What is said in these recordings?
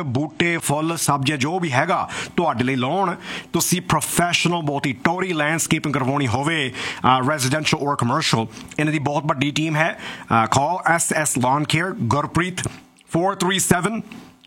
ਬੂਟੇ ਫੁੱਲ ਸਬਜ਼ੀਆਂ ਜੋ ਵੀ ਹੈਗਾ ਤੁਹਾਡੇ ਲਈ ਲਾਉਣ ਤੁਸੀਂ ਪ੍ਰੋਫੈਸ਼ਨਲ ਬਹੁਤੀ ਟੋਰੀ ਲੈਂਡਸਕੇਪਿੰਗ ਕਰਵਾਉਣੀ ਹੋਵੇ ਰੈਜ਼ੀਡੈਂਸ਼ੀਅਲ ਔਰ ਕਮਰਸ਼ੀਅਲ ਇਹਨਾਂ ਦੀ ਬਹੁਤ ਵੱਡੀ ਟੀਮ ਹੈ ਕਾਲ SS Lawn Care ਗੁਰਪ੍ਰੀਤ 437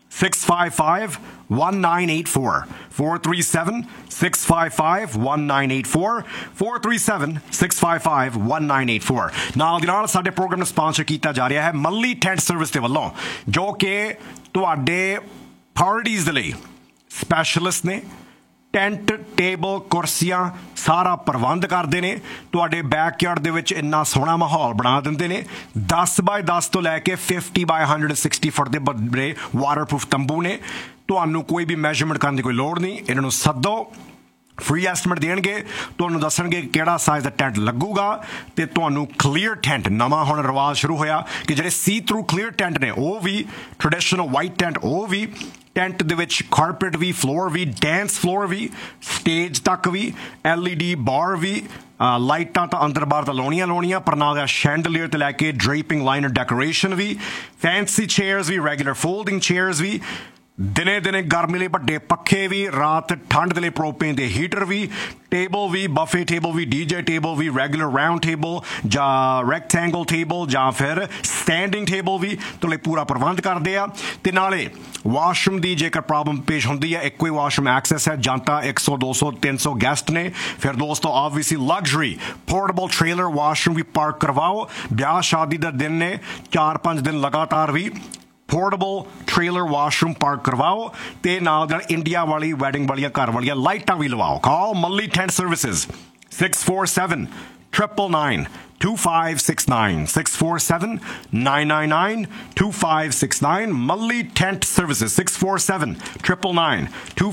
655 1984 437 655 1984 437 655 1984 ਨਾਲ ਦੀ ਨਾਲ ਸਾਡੇ ਪ੍ਰੋਗਰਾਮ ਨੂੰ ਸਪਾਂਸਰ ਕੀਤਾ ਜਾ ਰਿਹਾ ਹੈ ਮੱਲੀ ਟੈਂਟ ਸਰਵਿਸ ਦੇ ਵੱਲੋਂ ਜੋ ਕਿ ਤੁਹਾਡੇ ਪਾਰਟੀਜ਼ ਦੇ ਲਈ ਸਪੈਸ਼ਲਿਸਟ ਨੇ ਟੈਂਟ ਟੇਬਲ ਕੁਰਸੀਆਂ ਸਾਰਾ ਪ੍ਰਬੰਧ ਕਰਦੇ ਨੇ ਤੁਹਾਡੇ ਬੈਕਯਾਰਡ ਦੇ ਵਿੱਚ ਇੰਨਾ ਸੋਹਣਾ ਮਾਹੌਲ ਬਣਾ ਦਿੰਦੇ ਨੇ 10 ਬਾਏ 10 ਤੋਂ ਲੈ ਕੇ 50 ਬਾਏ 160 ਫੁੱਟ ਦੇ ਬੜੇ ਵਾਟਰਪ੍ਰੂਫ ਤੰਬੂ ਨੇ ਤੁਹਾਨੂੰ ਕੋਈ ਵੀ ਮੈਜ਼ਰਮੈਂਟ ਕਰਨ ਦੀ ਕੋਈ ਲੋੜ ਨਹੀਂ ਇਹਨਾਂ ਨੂੰ ਸੱਦੋ ਫ੍ਰੀ ਐਸਟੀਮੇਟ ਦੇਣਗੇ ਤੁਹਾਨੂੰ ਦੱਸਣਗੇ ਕਿਹੜਾ ਸਾਈਜ਼ ਦਾ ਟੈਂਟ ਲੱਗੂਗਾ ਤੇ ਤੁਹਾਨੂੰ ਕਲੀਅਰ ਟੈਂਟ ਨਵਾਂ ਹੁਣ ਰਿਵਾਜ ਸ਼ੁਰੂ ਹੋਇਆ ਕਿ ਜਿਹੜੇ ਸੀ ਥਰੂ ਕਲੀਅਰ ਟੈਂਟ ਨੇ ਉਹ ਵੀ ਟ੍ਰੈਡੀਸ਼ਨਲ ਵਾਈਟ ਟੈਂਟ ਉਹ ਵੀ ਟੈਂਟ ਦੇ ਵਿੱਚ ਕਾਰਪੇਟ ਵੀ ਫਲੋਰ ਵੀ ਡੈਂਸ ਫਲੋਰ ਵੀ ਸਟੇਜ ਤੱਕ ਵੀ LED ਬਾਰ ਵੀ ਲਾਈਟਾਂ ਤਾਂ ਅੰਦਰ ਬਾਹਰ ਤਾਂ ਲਾਉਣੀਆਂ ਪਰ ਨਾਲ ਦਾ ਸ਼ੈਂਡਲੀਅਰ ਤੇ ਲੈ ਕੇ ਡ੍ਰੇਪਿੰਗ ਲਾਈਨਰ ਡੈਕੋਰੇਸ਼ਨ ਵੀ ਫੈਂਸੀ ਚੇਅਰਸ ਵੀ ਰੈਗੂਲਰ ਫੋਲਡਿੰਗ ਚੇਅਰਸ ਵੀ ਦਿਨੇ ਦਿਨੇ ਗਰਮੀ ਲਈ ਵੱਡੇ ਪੱਖੇ ਵੀ ਰਾਤ ਠੰਡ ਦੇ ਲਈ ਪ੍ਰੋਪੇਨ ਦੇ ਹੀਟਰ ਵੀ ਟੇਬਲ ਵੀ ਬਫੇ ਟੇਬਲ ਵੀ DJ ਟੇਬਲ ਵੀ ਰੈਗੂਲਰ ਰਾਉਂਡ ਟੇਬਲ ਜਾਂ ਰੈਕਟੈਂਗਲ ਟੇਬਲ ਜਾਂ ਫਿਰ ਸਟੈਂਡਿੰਗ ਟੇਬਲ ਵੀ ਤੁਹਾਡੇ ਪੂਰਾ ਪ੍ਰਬੰਧ ਕਰਦੇ ਆ ਤੇ ਨਾਲੇ ਵਾਸ਼ਰੂਮ ਦੀ ਜੇਕਰ ਪ੍ਰੋਬਲਮ ਪੇਸ਼ ਹੁੰਦੀ ਹੈ ਇੱਕੋ ਹੀ ਵਾਸ਼ਰੂਮ ਐਕਸੈਸ ਹੈ ਜਾਂ ਤਾਂ 100 200 300 ਗੈਸਟ ਨੇ ਫਿਰ ਦੋਸਤੋ obviously luxury portable trailer washroom ਵੀ ਪਾਰਕ ਕਰਵਾਓ ਵਿਆਹ ਸ਼ਾਦੀ ਦਾ ਦਿਨ ਨੇ 4-5 ਦਿਨ ਲਗਾਤਾਰ ਵੀ ਪੋਰਟੇਬਲ ਟ੍ਰੇਲਰ ਵਾਸ਼ਰੂਮ ਪਾਰਕ ਕਰਵਾਓ ਤੇ ਨਾਲ ਨਾਲ ਇੰਡੀਆ ਵਾਲੀ ਵੈਡਿੰਗ ਵਾਲੀਆਂ ਘਰ ਵਾਲੀਆਂ ਲਾਈਟਾਂ ਵੀ ਲਵਾਓ ਕਾਲ ਮੱਲੀ tent services 647 999 2569 647 999 2569 Mully Tent Services 647 999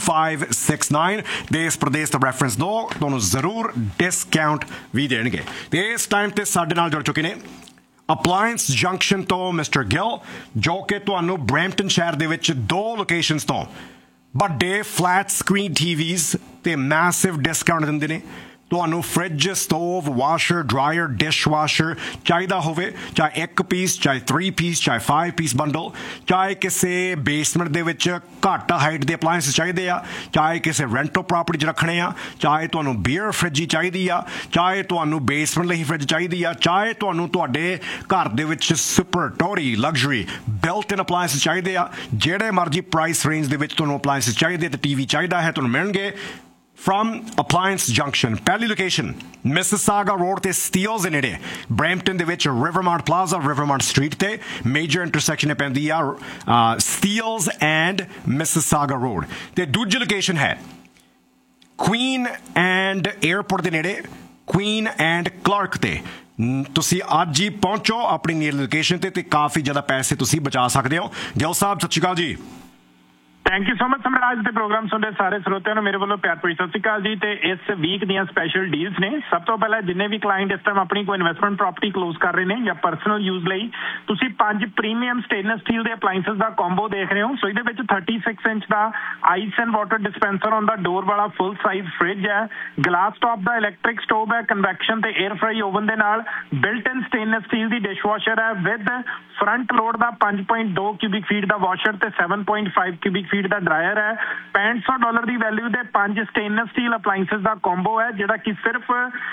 2569 ਦੇਸ ਪ੍ਰਦੇਸ਼ ਦਾ ਰੈਫਰੈਂਸ ਦੋ ਤੁਹਾਨੂੰ ਜ਼ਰੂਰ ਡਿਸਕਾਊਂਟ ਵੀ ਦੇਣਗੇ ਤੇ ਇਸ ਟਾਈਮ ਤੇ ਸਾਡੇ ਨਾਲ ਜੁੜ ਚੁੱਕੇ ਨੇ ਅਪਲਾਇੰਸ ਜੰਕਸ਼ਨ ਤੋਂ ਮਿਸਟਰ ਗਿਲ ਜੋ ਕਿ ਤੁਹਾਨੂੰ ਬਰੈਂਪਟਨ ਸ਼ਹਿਰ ਦੇ ਵਿੱਚ 2 ਲੋਕੇਸ਼ਨਸ ਤੋਂ ਵੱਡੇ ਫਲੈਟ ਸਕਰੀਨ TVs ਤੇ ਮੈਸਿਵ ਡਿਸਕਾਊਂਟ ਦਿੰਦੇ ਨੇ ਤੁਹਾਨੂੰ fridge stove washer dryer dishwasher ਚਾਹੀਦਾ ਹੋਵੇ ਚਾਹੇ 1 ਪੀਸ ਚਾਹੇ 3 ਪੀਸ ਚਾਹੇ 5 ਪੀਸ ਬੰਡਲ ਚਾਹੇ ਕਿਸੇ ਬੇਸਮੈਂਟ ਦੇ ਵਿੱਚ ਘੱਟ ਹਾਈਟ ਦੇ ਅਪਲਾਇੰਸ ਚਾਹੀਦੇ ਆ ਚਾਹੇ ਕਿਸੇ ਰੈਂਟਲ ਪ੍ਰਾਪਰਟੀ 'ਚ ਰੱਖਣੇ ਆ ਚਾਹੇ ਤੁਹਾਨੂੰ ਬੀਅਰ ਫ੍ਰਿਜ ਹੀ ਚਾਹੀਦੀ ਆ ਚਾਹੇ ਤੁਹਾਨੂੰ ਬੇਸਮੈਂਟ ਲਈ ਫ੍ਰਿਜ ਚਾਹੀਦੀ ਆ ਚਾਹੇ ਤੁਹਾਨੂੰ ਤੁਹਾਡੇ ਘਰ ਦੇ ਵਿੱਚ ਸੁਪਰ ਟੋਰੀ ਲਗਜ਼ਰੀ ਬਿਲਟ ਇਨ ਅਪਲਾਇੰਸ ਚਾਹੀਦੇ ਆ ਜਿਹੜੇ ਮਰਜ਼ੀ ਪ੍ਰਾਈਸ ਰੇਂਜ ਦੇ ਵਿੱਚ ਤੁਹਾਨੂੰ ਅਪਲਾਇੰਸ ਚਾਹੀਦੇ ਤੇ TV ਚਾਹੀਦਾ ਹੈ ਤੁਹਾਨੂੰ ਮਿਲਣਗੇ From Appliance Junction, ਪਹਿਲੀ ਲੋਕੇਸ਼ਨ Mississauga Road ਤੇ Steeles ਦੇ ਨੇੜੇ ਬਰੈਂਪਟਨ ਦੇ ਵਿੱਚ Rivermont Plaza Rivermont Street ਤੇ ਮੇਜਰ ਇੰਟਰਸੈਕਸ਼ਨ ਪੈਂਦੀ ਆ Steeles and Mississauga Road ਤੇ ਦੂਜੀ ਲੋਕੇਸ਼ਨ ਹੈ Queen and Airport ਦੇ ਨੇੜੇ Queen and Clark ਤੇ ਤੁਸੀਂ ਅੱਜ ਹੀ ਪਹੁੰਚੋ ਆਪਣੀ ਨੀਅਰ ਲੋਕੇਸ਼ਨ ਤੇ ਕਾਫੀ ਜ਼ਿਆਦਾ ਪੈਸੇ ਤੁਸੀਂ ਬਚਾ ਸਕਦੇ ਹੋ ਗਿਲ ਸਾਹਿਬ ਸਤਿ ਸ਼੍ਰੀ ਅਕਾਲ ਜੀ ਥੈਂਕ ਯੂ ਸੋ ਮਚ ਸਮਰਾਜ ਦੇ ਪ੍ਰੋਗਰਾਮ ਸੁਣਦੇ ਸਾਰੇ ਸਰੋਤਿਆਂ ਨੂੰ ਮੇਰੇ ਵੱਲੋਂ ਪਿਆਰ ਭਰੀ ਸਤਿ ਸ਼੍ਰੀ ਅਕਾਲ ਜੀ ਤੇ ਇਸ ਵੀਕ ਦੀਆਂ ਸਪੈਸ਼ਲ ਡੀਲਸ ਨੇ ਸਭ ਤੋਂ ਪਹਿਲਾਂ ਜਿੰਨੇ ਵੀ ਕਲਾਇੰਟ ਇਸ ਟਾਈਮ ਆਪਣੀ ਕੋਈ ਇਨਵੈਸਟਮੈਂਟ ਪ੍ਰਾਪਰਟੀ ਕਲੋਜ਼ ਕਰ ਰਹੇ ਨੇ ਜਾਂ ਪਰਸਨਲ ਯੂਜ਼ ਲਈ ਤੁਸੀਂ 5 ਪ੍ਰੀਮੀਅਮ ਸਟੇਨਲੈਸ ਸਟੀਲ ਦੇ ਅਪਲਾਈਐਂਸਸ ਦਾ ਕੰਬੋ ਦੇਖ ਰਹੇ ਹੋ ਸੋ ਇਹਦੇ ਵਿੱਚ 36 inch the ice and water dispenser on the ਡੋਰ ਵਾਲਾ ਫੁੱਲ ਸਾਈਜ਼ ਫ੍ਰਿਜ ਹੈ ਗਲਾਸ ਟਾਪ ਦਾ ਇਲੈਕਟ੍ਰਿਕ ਸਟੋਵ ਹੈ ਕਨਵੈਕਸ਼ਨ ਤੇ 에ਅਰ ਫਰਾਈ ਓਵਨ ਦੇ ਨਾਲ ਬਿਲਟ ਇਨ ਸਟੇਨਲੈਸ ਸਟੀਲ ਦੀ ਡਿਸ਼ਵਾਸ਼ਰ ਹੈ with front load the 5.2 cubic feet the washer ਤੇ 7.5 cubic feet ਦਾ dryer ਹੈ $65 ਦੀ value ਦੇ 5 ਸਟੇਨਲੈਸ ਸਟੀਲ ਅਪਲਾਈਐਂਸਸ ਦਾ ਕੰਬੋ ਹੈ ਜਿਹੜਾ ਕਿ ਸਿਰਫ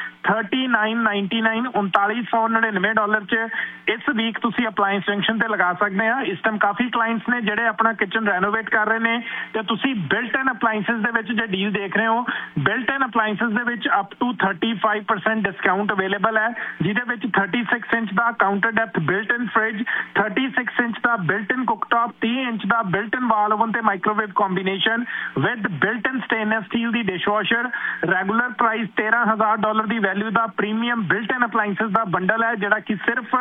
$39.99 $3999 ਚ ਇਸ ਵੀਕ ਤੁਸੀਂ ਅਪਲਾਈਐਂਸ ਜੰਕਸ਼ਨ ਤੇ ਲਗਾ ਸਕਦੇ ਆ ਇਸ ਟਾਈਮ ਕਾਫੀ ਕਲਾਇੰਟਸ ਨੇ ਜਿਹੜੇ ਆਪਣਾ ਕਿਚਨ ਰੈਨੋਵੇਟ ਕਰ ਰਹੇ ਨੇ ਤੇ ਤੁਸੀਂ ਬਿਲਟ ਇਨ ਅਪਲਾਈਐਂਸਸ ਦੇ ਵਿੱਚ ਜੇ ਡੀਲ ਦੇਖ ਰਹੇ ਹੋ ਬਿਲਟ ਇਨ ਅਪਲਾਈਐਂਸਸ ਦੇ ਵਿੱਚ ਅਪ ਟੂ 35% ਡਿਸਕਾਊਂਟ ਅਵੇਲੇਬਲ ਹੈ ਜਿਹਦੇ ਵਿੱਚ 36 ਇੰਚ ਦਾ ਕਾਊਂਟਰ ਡੈਪਥ ਬਿਲਟ ਇਨ ਫ੍ਰਿਜ 36 ਇੰਚ ਦਾ ਬਿਲਟ ਇਨ ਕੁਕਟਾਪ 30 ਇੰਚ ਦਾ ਬਿਲਟ ਇਨ ਵਾਲ ਓਵਨ ਤੇ microwave combination with built-in stainless steel the dishwasher regular price $13,000 the value the premium built-in appliances the bundle ਹੈ ਜਿਹੜਾ ਕਿ ਸਿਰਫ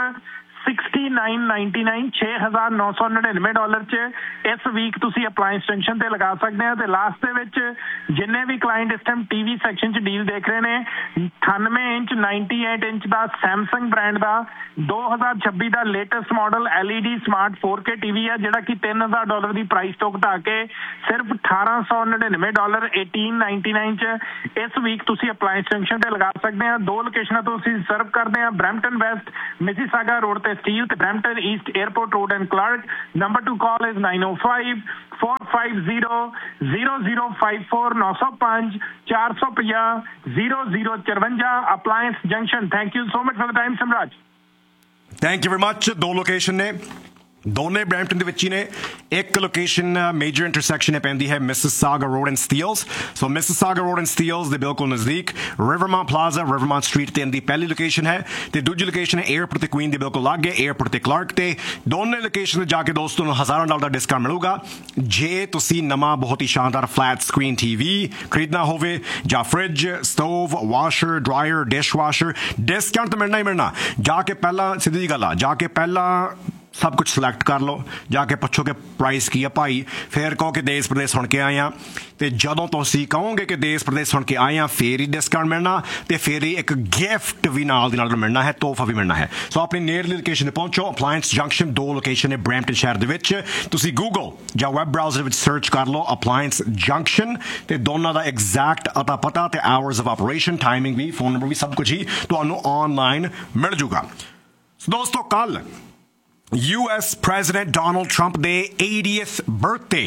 $69.99 $6,999 ਚ ਇਸ ਵੀਕ ਤੁਸੀਂ ਅਪਲਾਈਐਂਸ ਜੰਕਸ਼ਨ ਤੇ ਲਗਾ ਸਕਦੇ ਆ ਤੇ ਲਾਸਟ ਦੇ ਵਿੱਚ ਜਿੰਨੇ ਵੀ ਕਲਾਇੰਟ ਇਸ ਟਾਈਮ TV ਸੈਕਸ਼ਨ ਚ ਡੀਲ ਦੇਖ ਰਹੇ ਨੇ 98 ਇੰਚ 98 ਇੰਚ ਦਾ Samsung ਬ੍ਰਾਂਡ ਦਾ 2026 ਦਾ latest model LED smart 4K TV ਹੈ ਜਿਹੜਾ ਕਿ $3,000 ਦੀ ਪ੍ਰਾਈਸ ਤੋਂ ਘਟਾ ਕੇ ਸਿਰਫ $1,899 $1,899 ਚ ਇਸ ਵੀਕ ਤੁਸੀਂ ਅਪਲਾਈਐਂਸ ਜੰਕਸ਼ਨ ਤੇ ਲਗਾ ਸਕਦੇ ਆ ਦੋ ਲੋਕੇਸ਼ਨਾਂ ਤੋਂ ਅਸੀਂ ਸਰਵ ਕਰਦੇ ਆ ਬਰੈਂਪਟਨ ਵੈਸਟ ਮਿਸੀਸਾਗਾ ਰੋਡ ਤੇ Steel to Brampton East Airport Road and Clark. Number to call is 905 0500054 905 450 0054 appliance junction. Thank you so much for the time ਸਮਰਾਜ। Thank you very much. ਦੋ ਲੋਕੇਸ਼ਨ ਨੇ, ਦੋਨੇ ਬਰੈਂਪਟਨ ਦੇ ਵਿੱਚ ਹੀ ਨੇ। ਇੱਕ location major intersection ਹੈ ਪੈਂਦੀ ਹੈ Mississauga road and Steeles. So Mississauga road and Steeles ਦੇ ਬਿਲਕੁਲ ਨਜ਼ਦੀਕ ਰਿਵਰਮਾਉਂਟ ਪਲਾਜ਼ਾ, ਰਿਵਰਮਾਉਂਟ ਸਟਰੀਟ ਤੇ ਇਹਦੀ ਪਹਿਲੀ ਲੋਕੇਸ਼ਨ ਹੈ, ਤੇ ਦੂਜੀ ਲੋਕੇਸ਼ਨ ਹੈ 에ਅਰਪੋਰਟ ਤੇ ਕੁਈਨ ਦੇ ਬਿਲਕੁਲ ਲਾਗੇ, 에ਅਰਪੋਰਟ ਤੇ ਕਲਾਰਕ ਤੇ। ਦੋਨੇ ਲੋਕੇਸ਼ਨ ਤੇ ਜਾ ਕੇ ਦੋਸਤੋ ਨੂੰ $1000 ਦਾ ਡਿਸਕਾਊਂਟ ਮਿਲੂਗਾ ਜੇ ਤੁਸੀਂ ਨਵਾਂ ਬਹੁਤ ਹੀ ਸ਼ਾਨਦਾਰ ਫਲੈਟ ਸਕਰੀਨ TV ਖਰੀਦਣਾ ਹੋਵੇ, ਜਾਂ fridge, stove, washer, dryer, dish washer. Discount ਤਾਂ ਮਿਲਣਾ ਹੀ ਮਿਲਣਾ। ਜਾ ਕੇ ਪਹਿਲਾਂ ਸਿੱਧੀ ਜੀ ਗੱਲ ਆ, ਜਾ ਕੇ ਪਹਿਲਾਂ ਸਭ ਕੁਝ ਸਿਲੈਕਟ ਕਰ ਲਓ, ਜਾ ਕੇ ਪੁੱਛੋ ਕਿ ਪ੍ਰਾਈਸ ਕੀ ਆ ਭਾਈ, ਫਿਰ ਕਹੋ ਕਿ ਦੇਸ਼ ਪ੍ਰਦੇਸ਼ ਸੁਣ ਕੇ ਆਏ ਆ, ਤੇ ਜਦੋਂ ਤੁਸੀਂ ਕਹੋਗੇ ਕਿ ਦੇਸ਼ ਪ੍ਰਦੇਸ਼ ਸੁਣ ਕੇ ਆਏ ਆ ਫਿਰ ਹੀ ਡਿਸਕਾਊਂਟ ਮਿਲਣਾ, ਤੇ ਫਿਰ ਹੀ ਇੱਕ ਗਿਫਟ ਵੀ ਨਾਲ ਦੀ ਨਾਲ ਮਿਲਣਾ ਹੈ, ਤੋਹਫਾ ਵੀ ਮਿਲਣਾ ਹੈ। ਸੋ ਆਪਣੀ ਨੇੜਲੀ ਲੋਕੇਸ਼ਨ ਤੇ ਪਹੁੰਚੋ। ਅਪਲਾਇੰਸ ਜੰਕਸ਼ਨ ਦੋ ਲੋਕੇਸ਼ਨ ਹੈ ਬਰੈਂਪਟਨ ਸ਼ਹਿਰ ਦੇ ਵਿੱਚ। ਤੁਸੀਂ ਗੂਗਲ ਜਾਂ ਵੈਬ ਬਰਾਊਜ਼ਰ ਵਿੱਚ ਸਰਚ ਕਰ ਲਓ ਅਪਲਾਇੰਸ ਜੰਕਸ਼ਨ, ਤੇ ਦੋਨਾਂ ਦਾ ਐਗਜ਼ੈਕਟ ਅਤਾ ਪਤਾ ਤੇ hours of operation, timing we, phone number ਵੀ, ਸਭ ਕੁਝ ਹੀ ਤੁਹਾਨੂੰ ਆਨਲਾਈਨ ਮਿਲ ਜੂਗਾ। ਸੋ ਦੋਸਤੋ ਕੱਲ US ਪ੍ਰੈਜ਼ੀਡੈਂਟ ਡੋਨਲਡ ਟਰੰਪ ਦੇ 80th ਬਰਥਡੇ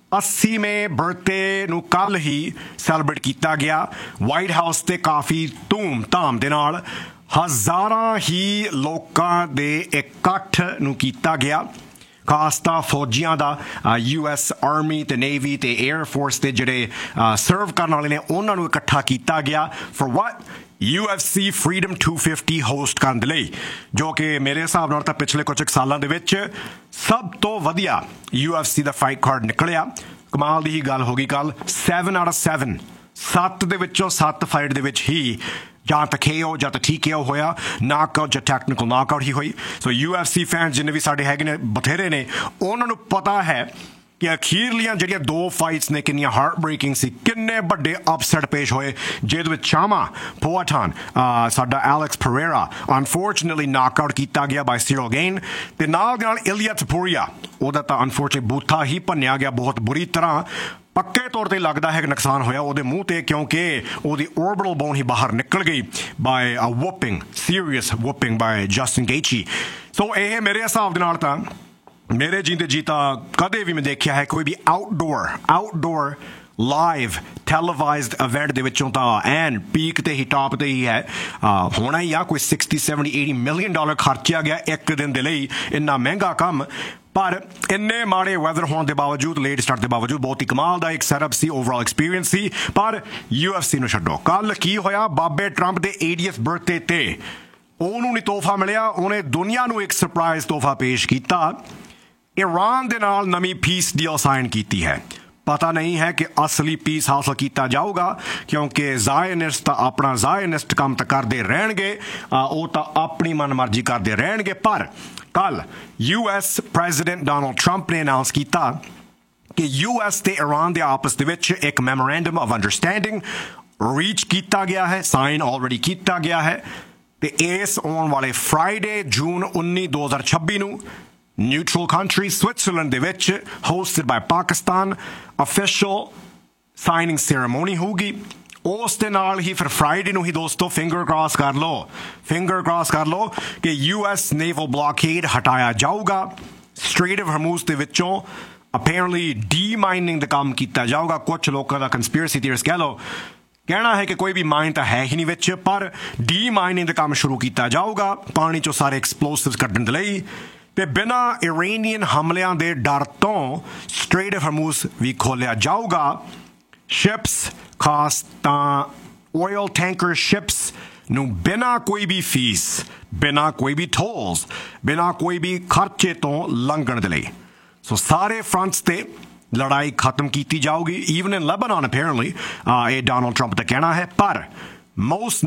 80ਵੇਂ ਬਰਥਡੇ ਨੂੰ ਕੱਲ ਹੀ ਸੈਲੀਬ੍ਰੇਟ ਕੀਤਾ ਗਿਆ ਵਾਈਟ ਹਾਊਸ ਤੇ ਕਾਫੀ ਧੂਮ-ਧਾਮ ਦੇ ਨਾਲ। ਹਜ਼ਾਰਾਂ ਹੀ ਲੋਕਾਂ ਦੇ ਇਕੱਠ ਨੂੰ ਕੀਤਾ ਗਿਆ, ਖਾਸ ਤਾਂ ਫੌਜੀਆਂ ਦਾ, US ਆਰਮੀ ਤੇ ਨੇਵੀ ਤੇ 에ਅਰ ਫੋਰਸ ਦੇ ਜਿਹੜੇ ਸਰਵ ਕਰਨ ਵਾਲੇ ਨੇ ਉਹਨਾਂ ਨੂੰ ਇਕੱਠਾ ਕੀਤਾ ਗਿਆ for what UFC Freedom 250 host ਕਰਨ ਦੇ ਲਈ, ਜੋ ਕਿ ਮੇਰੇ ਹਿਸਾਬ ਨਾਲ ਤਾਂ ਪਿਛਲੇ ਕੁਝ ਸਾਲਾਂ ਦੇ ਵਿੱਚ ਸਭ ਤੋਂ ਵਧੀਆ UFC ਦਾ ਫਾਈਟ ਕਾਰਡ ਨਿਕਲਿਆ। ਕਮਾਲ ਦੀ ਹੀ ਗੱਲ ਹੋ ਗਈ ਕੱਲ। 7 out of 7 7 ਦੇ ਵਿੱਚੋਂ 7 ਫਾਈਟ ਦੇ ਵਿੱਚ ਹੀ ਜਾਂ ਤਾਂ KO ਜਾਂ ਤਾਂ TKO ਹੋਇਆ, ਨਾਕਆਊਟ ਜਾਂ ਟੈਕਨੀਕਲ ਨਾਕਆਊਟ ਹੀ ਹੋਈ। ਸੋ UFC ਫੈਨਸ ਜਿੰਨੇ ਵੀ ਸਾਡੇ ਹੈਗੇ ਨੇ ਬਥੇਰੇ ਨੇ, ਉਹਨਾਂ ਨੂੰ ਪਤਾ ਹੈ ਕਿ ਅਖੀਰਲੀਆਂ ਜਿਹੜੀਆਂ ਦੋ ਫਾਈਟਸ ਨੇ ਕਿੰਨੀਆਂ ਹਾਰਟ ਬ੍ਰੇਕਿੰਗ ਸੀ, ਕਿੰਨੇ ਵੱਡੇ ਅਪਸੈਟ ਪੇਸ਼ ਹੋਏ, ਜਿਹਦੇ ਵਿੱਚ ਚਾਮਾ ਪੋਆਟਾਨ ਸਾਡਾ ਐਲੈਕਸ ਪਰੇਰਾ ਅਨਫੋਰਚੂਨੇਟਲੀ ਨਾਕਆਊਟ ਕੀਤਾ ਗਿਆ ਬਾਈ ਸਿਰਲ ਗੇਨ, ਤੇ ਨਾਲ ਦੇ ਨਾਲ ਇਲੀਆ ਟਪੋਰੀਆ ਉਹਦਾ ਤਾਂ ਅਨਫੋਰਚੂਨੇਟ ਬੂਥਾ ਹੀ ਭੰਨਿਆ ਗਿਆ ਬਹੁਤ ਬੁਰੀ ਤਰ੍ਹਾਂ। ਪੱਕੇ ਤੌਰ ਤੇ ਲੱਗਦਾ ਹੈ ਕਿ ਨੁਕਸਾਨ ਹੋਇਆ ਉਹਦੇ ਮੂੰਹ ਤੇ, ਕਿਉਂਕਿ ਉਹਦੀ orbital bone ਹੀ ਬਾਹਰ ਨਿਕਲ ਗਈ ਬਾਈ ਅ ਵੁਪਿੰਗ, ਸੀਰੀਅਸ ਵੁਪਿੰਗ ਬਾਈ ਜਸਟਿਨ ਗੇਚੀ। ਸੋ ਇਹ ਮੇਰੇ ਹਿਸਾਬ ਦੇ ਨਾਲ ਤਾਂ ਮੇਰੇ ਜੀਂਦੇ ਜੀ ਤਾਂ ਕਦੇ ਵੀ ਮੈਂ ਦੇਖਿਆ ਹੈ ਕੋਈ ਵੀ ਆਊਟਡੋਰ ਲਾਈਵ ਟੈਲੀਵਾਈਜ਼ਡ ਇਵੈਂਟ ਦੇ ਵਿੱਚੋਂ ਤਾਂ ਐਨ ਪੀਕ ਤੇ ਹੀ ਟਾਪ ਤੇ ਹੀ ਹੈ। ਹੋਣਾ ਹੀ ਆ ਕੋਈ $60, $70, $80 ਮਿਲੀਅਨ ਖਰਚਿਆ ਗਿਆ ਇੱਕ ਦਿਨ ਦੇ ਲਈ, ਇੰਨਾ ਮਹਿੰਗਾ ਕੰਮ। ਪਰ ਇੰਨੇ ਮਾੜੇ ਵੈਦਰ ਹੋਣ ਦੇ ਬਾਵਜੂਦ, ਲੇਟ ਸਟਾਰਟ ਦੇ ਬਾਵਜੂਦ ਬਹੁਤ ਹੀ ਕਮਾਲ ਦਾ ਇੱਕ ਸੈਟਅਪ ਸੀ, ਓਵਰਆਲ ਐਕਸਪੀਰੀਅੰਸ ਸੀ। ਪਰ UFC ਨੂੰ ਛੱਡੋ, ਕੱਲ ਕੀ ਹੋਇਆ ਬਾਬੇ ਟਰੰਪ ਦੇ 80th ਬਰਥਡੇ ਤੇ ਉਹਨੂੰ ਨਹੀਂ ਤੋਹਫਾ ਮਿਲਿਆ, ਉਹਨੇ ਦੁਨੀਆ ਨੂੰ ਇੱਕ ਸਰਪ੍ਰਾਈਜ਼ ਤੋਹਫਾ ਪੇਸ਼ ਕੀਤਾ। ਈਰਾਨ ਦੇ ਨਾਲ ਨਵੀਂ ਪੀਸ ਡੀਲ ਸਾਈਨ ਕੀਤੀ ਹੈ। ਪਤਾ ਨਹੀਂ ਹੈ ਕਿ ਅਸਲੀ ਪੀਸ ਹਾਸਲ ਕੀਤਾ ਜਾਊਗਾ, ਕਿਉਂਕਿ ਜ਼ਾਇਨਿਸਟ ਤਾਂ ਆਪਣਾ ਜ਼ਾਇਨਿਸਟ ਕੰਮ ਤਾਂ ਕਰਦੇ ਰਹਿਣਗੇ, ਉਹ ਤਾਂ ਆਪਣੀ ਮਨਮਰਜ਼ੀ ਕਰਦੇ ਰਹਿਣਗੇ। ਪਰ ਕੱਲ US ਪ੍ਰੈਜ਼ੀਡੈਂਟ ਡੋਨਲਡ ਟਰੰਪ ਨੇ ਅਨਾਉਂਸ ਕੀਤਾ ਕਿ US ਤੇ ਈਰਾਨ ਦੇ ਆਪਸ ਦੇ ਵਿੱਚ ਇੱਕ ਮੈਮੋਰੈਂਡਮ ਆਫ ਅੰਡਰਸਟੈਂਡਿੰਗ ਰੀਚ ਕੀਤਾ ਗਿਆ ਹੈ, ਸਾਈਨ ਆਲਰੇਡੀ ਕੀਤਾ ਗਿਆ ਹੈ, ਤੇ ਇਸ ਆਉਣ ਵਾਲੇ ਫਰਾਈਡੇ ਜੂਨ 19, 2026 ਨੂੰ ਨਿਊਟਰਲ ਕੰਟਰੀ ਸਵਿਟਜ਼ਰਲੈਂਡ ਦੇ ਵਿੱਚ ਹੋਸਟਡ ਬਾਈ ਪਾਕਿਸਤਾਨ ਅਫੀਸ਼ੀਅਲ ਸਾਈਨਿੰਗ ਸੈਰੇਮੋਨੀ ਹੋਊਗੀ। ਉਸ ਦੇ ਨਾਲ ਹੀ ਫਿਰ ਫਰਾਈਡੇ ਨੂੰ ਹੀ ਦੋਸਤੋ ਫਿੰਗਰ ਕ੍ਰਾਸ ਕਰ ਲਓ ਕਿ US ਨੇਵਲ ਬਲੌਕੇਡ ਹਟਾਇਆ ਜਾਊਗਾ। ਸਟ੍ਰੇਟ ਆਫ ਹਰਮੂਜ਼ ਦੇ ਵਿੱਚੋਂ ਅਪੈਰੈਂਟਲੀ ਡੀ-ਮਾਈਨਿੰਗ ਦਾ ਕੰਮ ਕੀਤਾ ਜਾਊਗਾ। ਕੁਝ ਲੋਕਾਂ ਦਾ ਕੰਸਪੀਰੇਸੀ ਥਿਊਰਿਸਟ ਕਹਿ ਲਓ, ਕਹਿਣਾ ਹੈ ਕਿ ਕੋਈ ਵੀ ਮਾਈਨ ਤਾਂ ਹੈ ਹੀ ਨਹੀਂ ਵਿੱਚ, ਪਰ ਡੀ-ਮਾਈਨਿੰਗ ਦਾ ਕੰਮ ਸ਼ੁਰੂ ਕੀਤਾ ਜਾਊਗਾ ਪਾਣੀ ਚੋਂ ਸਾਰੇ ਐਕਸਪਲੋਸਿਵਸ ਕੱਢਣ ਦੇ ਲਈ। ਤੇ ਬਿਨਾਂ ਇਰਾਨੀਅਨ ਹਮਲਿਆਂ ਦੇ ਡਰ ਤੋਂ ਸਟ੍ਰੇਟ ਆਫ ਹਰਮੂਜ਼ ਵੀ ਖੋਲ੍ਹਿਆ ਜਾਊਗਾ। ਸ਼ਿਪਸ, ਖਾਸ ਤਾਂ ਆਇਲ ਟੈਂਕਰ ਸ਼ਿਪਸ ਨੂੰ ਬਿਨਾਂ ਕੋਈ ਵੀ ਫੀਸ, ਬਿਨਾਂ ਕੋਈ ਵੀ ਟੋਲਸ, ਬਿਨਾਂ ਕੋਈ ਵੀ ਖਰਚੇ ਤੋਂ ਲੰਘਣ ਦੇ ਲਈ। ਸੋ ਸਾਰੇ ਫਰੰਟਸ ਤੇ ਲੜਾਈ ਖਤਮ ਕੀਤੀ ਜਾਊਗੀ, ਈਵਨ ਇਨ ਲੈਬਨਾਨ ਅਪੈਰੈਂਟਲੀ, ਇਹ ਡੋਨਲਡ ਟਰੰਪ ਦਾ ਕਹਿਣਾ ਹੈ। ਪਰ ਮੋਸਟ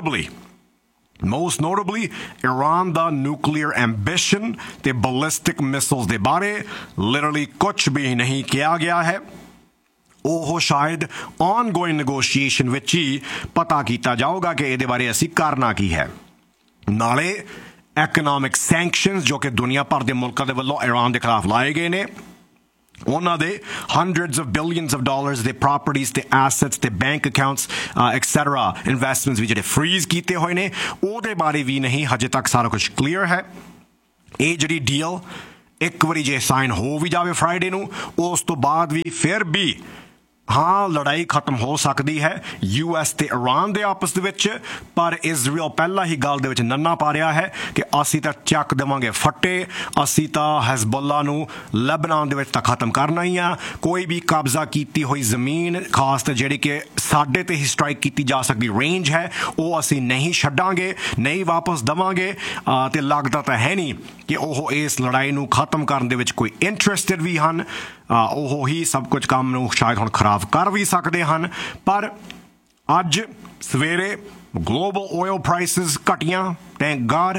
ਨੋਟੇਬਲੀ ਈਰਾਨ ਦਾ ਨਿਊਕਲੀਅਰ ਐਂਬਿਸ਼ਨ ਤੇ ਬੈਲਿਸਟਿਕ ਮਿਸਾਈਲਸ ਦੇ ਬਾਰੇ ਲਿਟਰਲੀ ਕੁਝ ਵੀ ਨਹੀਂ ਕਿਹਾ ਗਿਆ ਹੈ। ਉਹ ਸ਼ਾਇਦ ਆਨਗੋਇੰਗ ਨੈਗੋਸ਼ੀਏਸ਼ਨ ਵਿੱਚ ਹੀ ਪਤਾ ਕੀਤਾ ਜਾਊਗਾ ਕਿ ਇਹਦੇ ਬਾਰੇ ਅਸੀਂ ਕਰਨਾ ਕੀ ਹੈ। ਨਾਲੇ ਐਕਨੋਮਿਕ ਸੈਂਕਸ਼ਨਸ ਜੋ ਕਿ ਦੁਨੀਆ ਭਰ ਦੇ ਮੁਲਕਾਂ ਦੇ ਵੱਲੋਂ ਈਰਾਨ ਦੇ ਖਿਲਾਫ ਲਾਏ ਗਏ ਨੇ, ਉਹਨਾਂ ਦੇ hundreds of billions of dollars ਦੇ ਪ੍ਰਾਪਰਟੀਜ਼ ਤੇ ਐਸੈਟਸ ਤੇ ਬੈਂਕ ਅਕਾਊਂਟਸ ਐਕਸੈਟਰਾ ਇਨਵੈਸਟਮੈਂਟਸ ਵੀ ਜਿਹੜੇ ਫਰੀਜ਼ ਕੀਤੇ ਹੋਏ ਨੇ, ਉਹਦੇ ਬਾਰੇ ਵੀ ਨਹੀਂ ਹਜੇ ਤੱਕ ਸਾਰਾ ਕੁਝ ਕਲੀਅਰ ਹੈ। ਇਹ ਜਿਹੜੀ ਡੀਲ ਇੱਕ ਵਾਰੀ ਜੇ ਸਾਈਨ ਹੋ ਵੀ ਜਾਵੇ ਫਰਾਈਡੇ ਨੂੰ, ਉਸ ਤੋਂ ਬਾਅਦ ਵੀ ਫਿਰ ਵੀ ਹਾਂ ਲੜਾਈ ਖਤਮ ਹੋ ਸਕਦੀ ਹੈ US ਤੇ ਇਰਾਨ ਦੇ ਆਪਸ ਦੇ ਵਿੱਚ। ਪਰ ਇਜ਼ਰਾਈਲ ਪਹਿਲਾਂ ਹੀ ਗੱਲ ਦੇ ਵਿੱਚ ਨੰਨਾ ਪਾ ਰਿਹਾ ਹੈ ਕਿ ਅਸੀਂ ਤਾਂ ਚੱਕ ਦੇਵਾਂਗੇ ਫੱਟੇ, ਅਸੀਂ ਤਾਂ ਹਿਜ਼ਬੁੱਲਾ ਨੂੰ ਲੈਬਨਾਨ ਦੇ ਵਿੱਚ ਤਾਂ ਖਤਮ ਕਰਨਾ ਹੀ ਆ। ਕੋਈ ਵੀ ਕਬਜ਼ਾ ਕੀਤੀ ਹੋਈ ਜ਼ਮੀਨ, ਖਾਸ ਤੇ ਜਿਹੜੀ ਕਿ ਸਾਡੇ ਤੇ ਹੀ ਸਟ੍ਰਾਈਕ ਕੀਤੀ ਜਾ ਸਕਦੀ ਰੇਂਜ ਹੈ, ਉਹ ਅਸੀਂ ਨਹੀਂ ਛੱਡਾਂਗੇ, ਨਹੀਂ ਵਾਪਸ ਦੇਵਾਂਗੇ। ਤੇ ਲੱਗਦਾ ਤਾਂ ਹੈ ਨਹੀਂ ਕਿ ਉਹ ਇਸ ਲੜਾਈ ਨੂੰ ਖਤਮ ਕਰਨ ਦੇ ਵਿੱਚ ਕੋਈ ਇੰਟਰਸਟਿਡ ਵੀ ਹਨ। ਉਹ ਹੀ ਸਭ ਕੁਝ ਕੰਮ ਨੂੰ ਸ਼ਾਇਦ ਹੁਣ ਖਰਾਬ ਕਰ ਵੀ ਸਕਦੇ ਹਨ। ਪਰ ਅੱਜ ਸਵੇਰੇ global oil prices ਘਟੀਆਂ, thank god.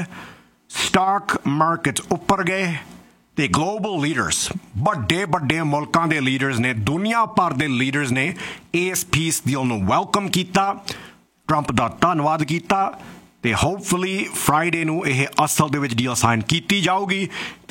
Stock market ਉੱਪਰ ਗਏ ਤੇ ਗਲੋਬਲ ਲੀਡਰਸ, ਵੱਡੇ ਵੱਡੇ ਮੁਲਕਾਂ ਦੇ ਲੀਡਰਸ ਨੇ, ਦੁਨੀਆ ਭਰ ਦੇ ਲੀਡਰਸ ਨੇ ਇਸ ਪੀਸ ਡੀਲ ਨੂੰ ਵੈਲਕਮ ਕੀਤਾ, ਟਰੰਪ ਦਾ ਧੰਨਵਾਦ ਕੀਤਾ ਤੇ ਹੋਪਫੁਲੀ ਫਰਾਈਡੇ ਨੂੰ ਇਹ ਅਸਲ ਦੇ ਵਿੱਚ ਡੀਲ ਸਾਈਨ ਕੀਤੀ ਜਾਊਗੀ।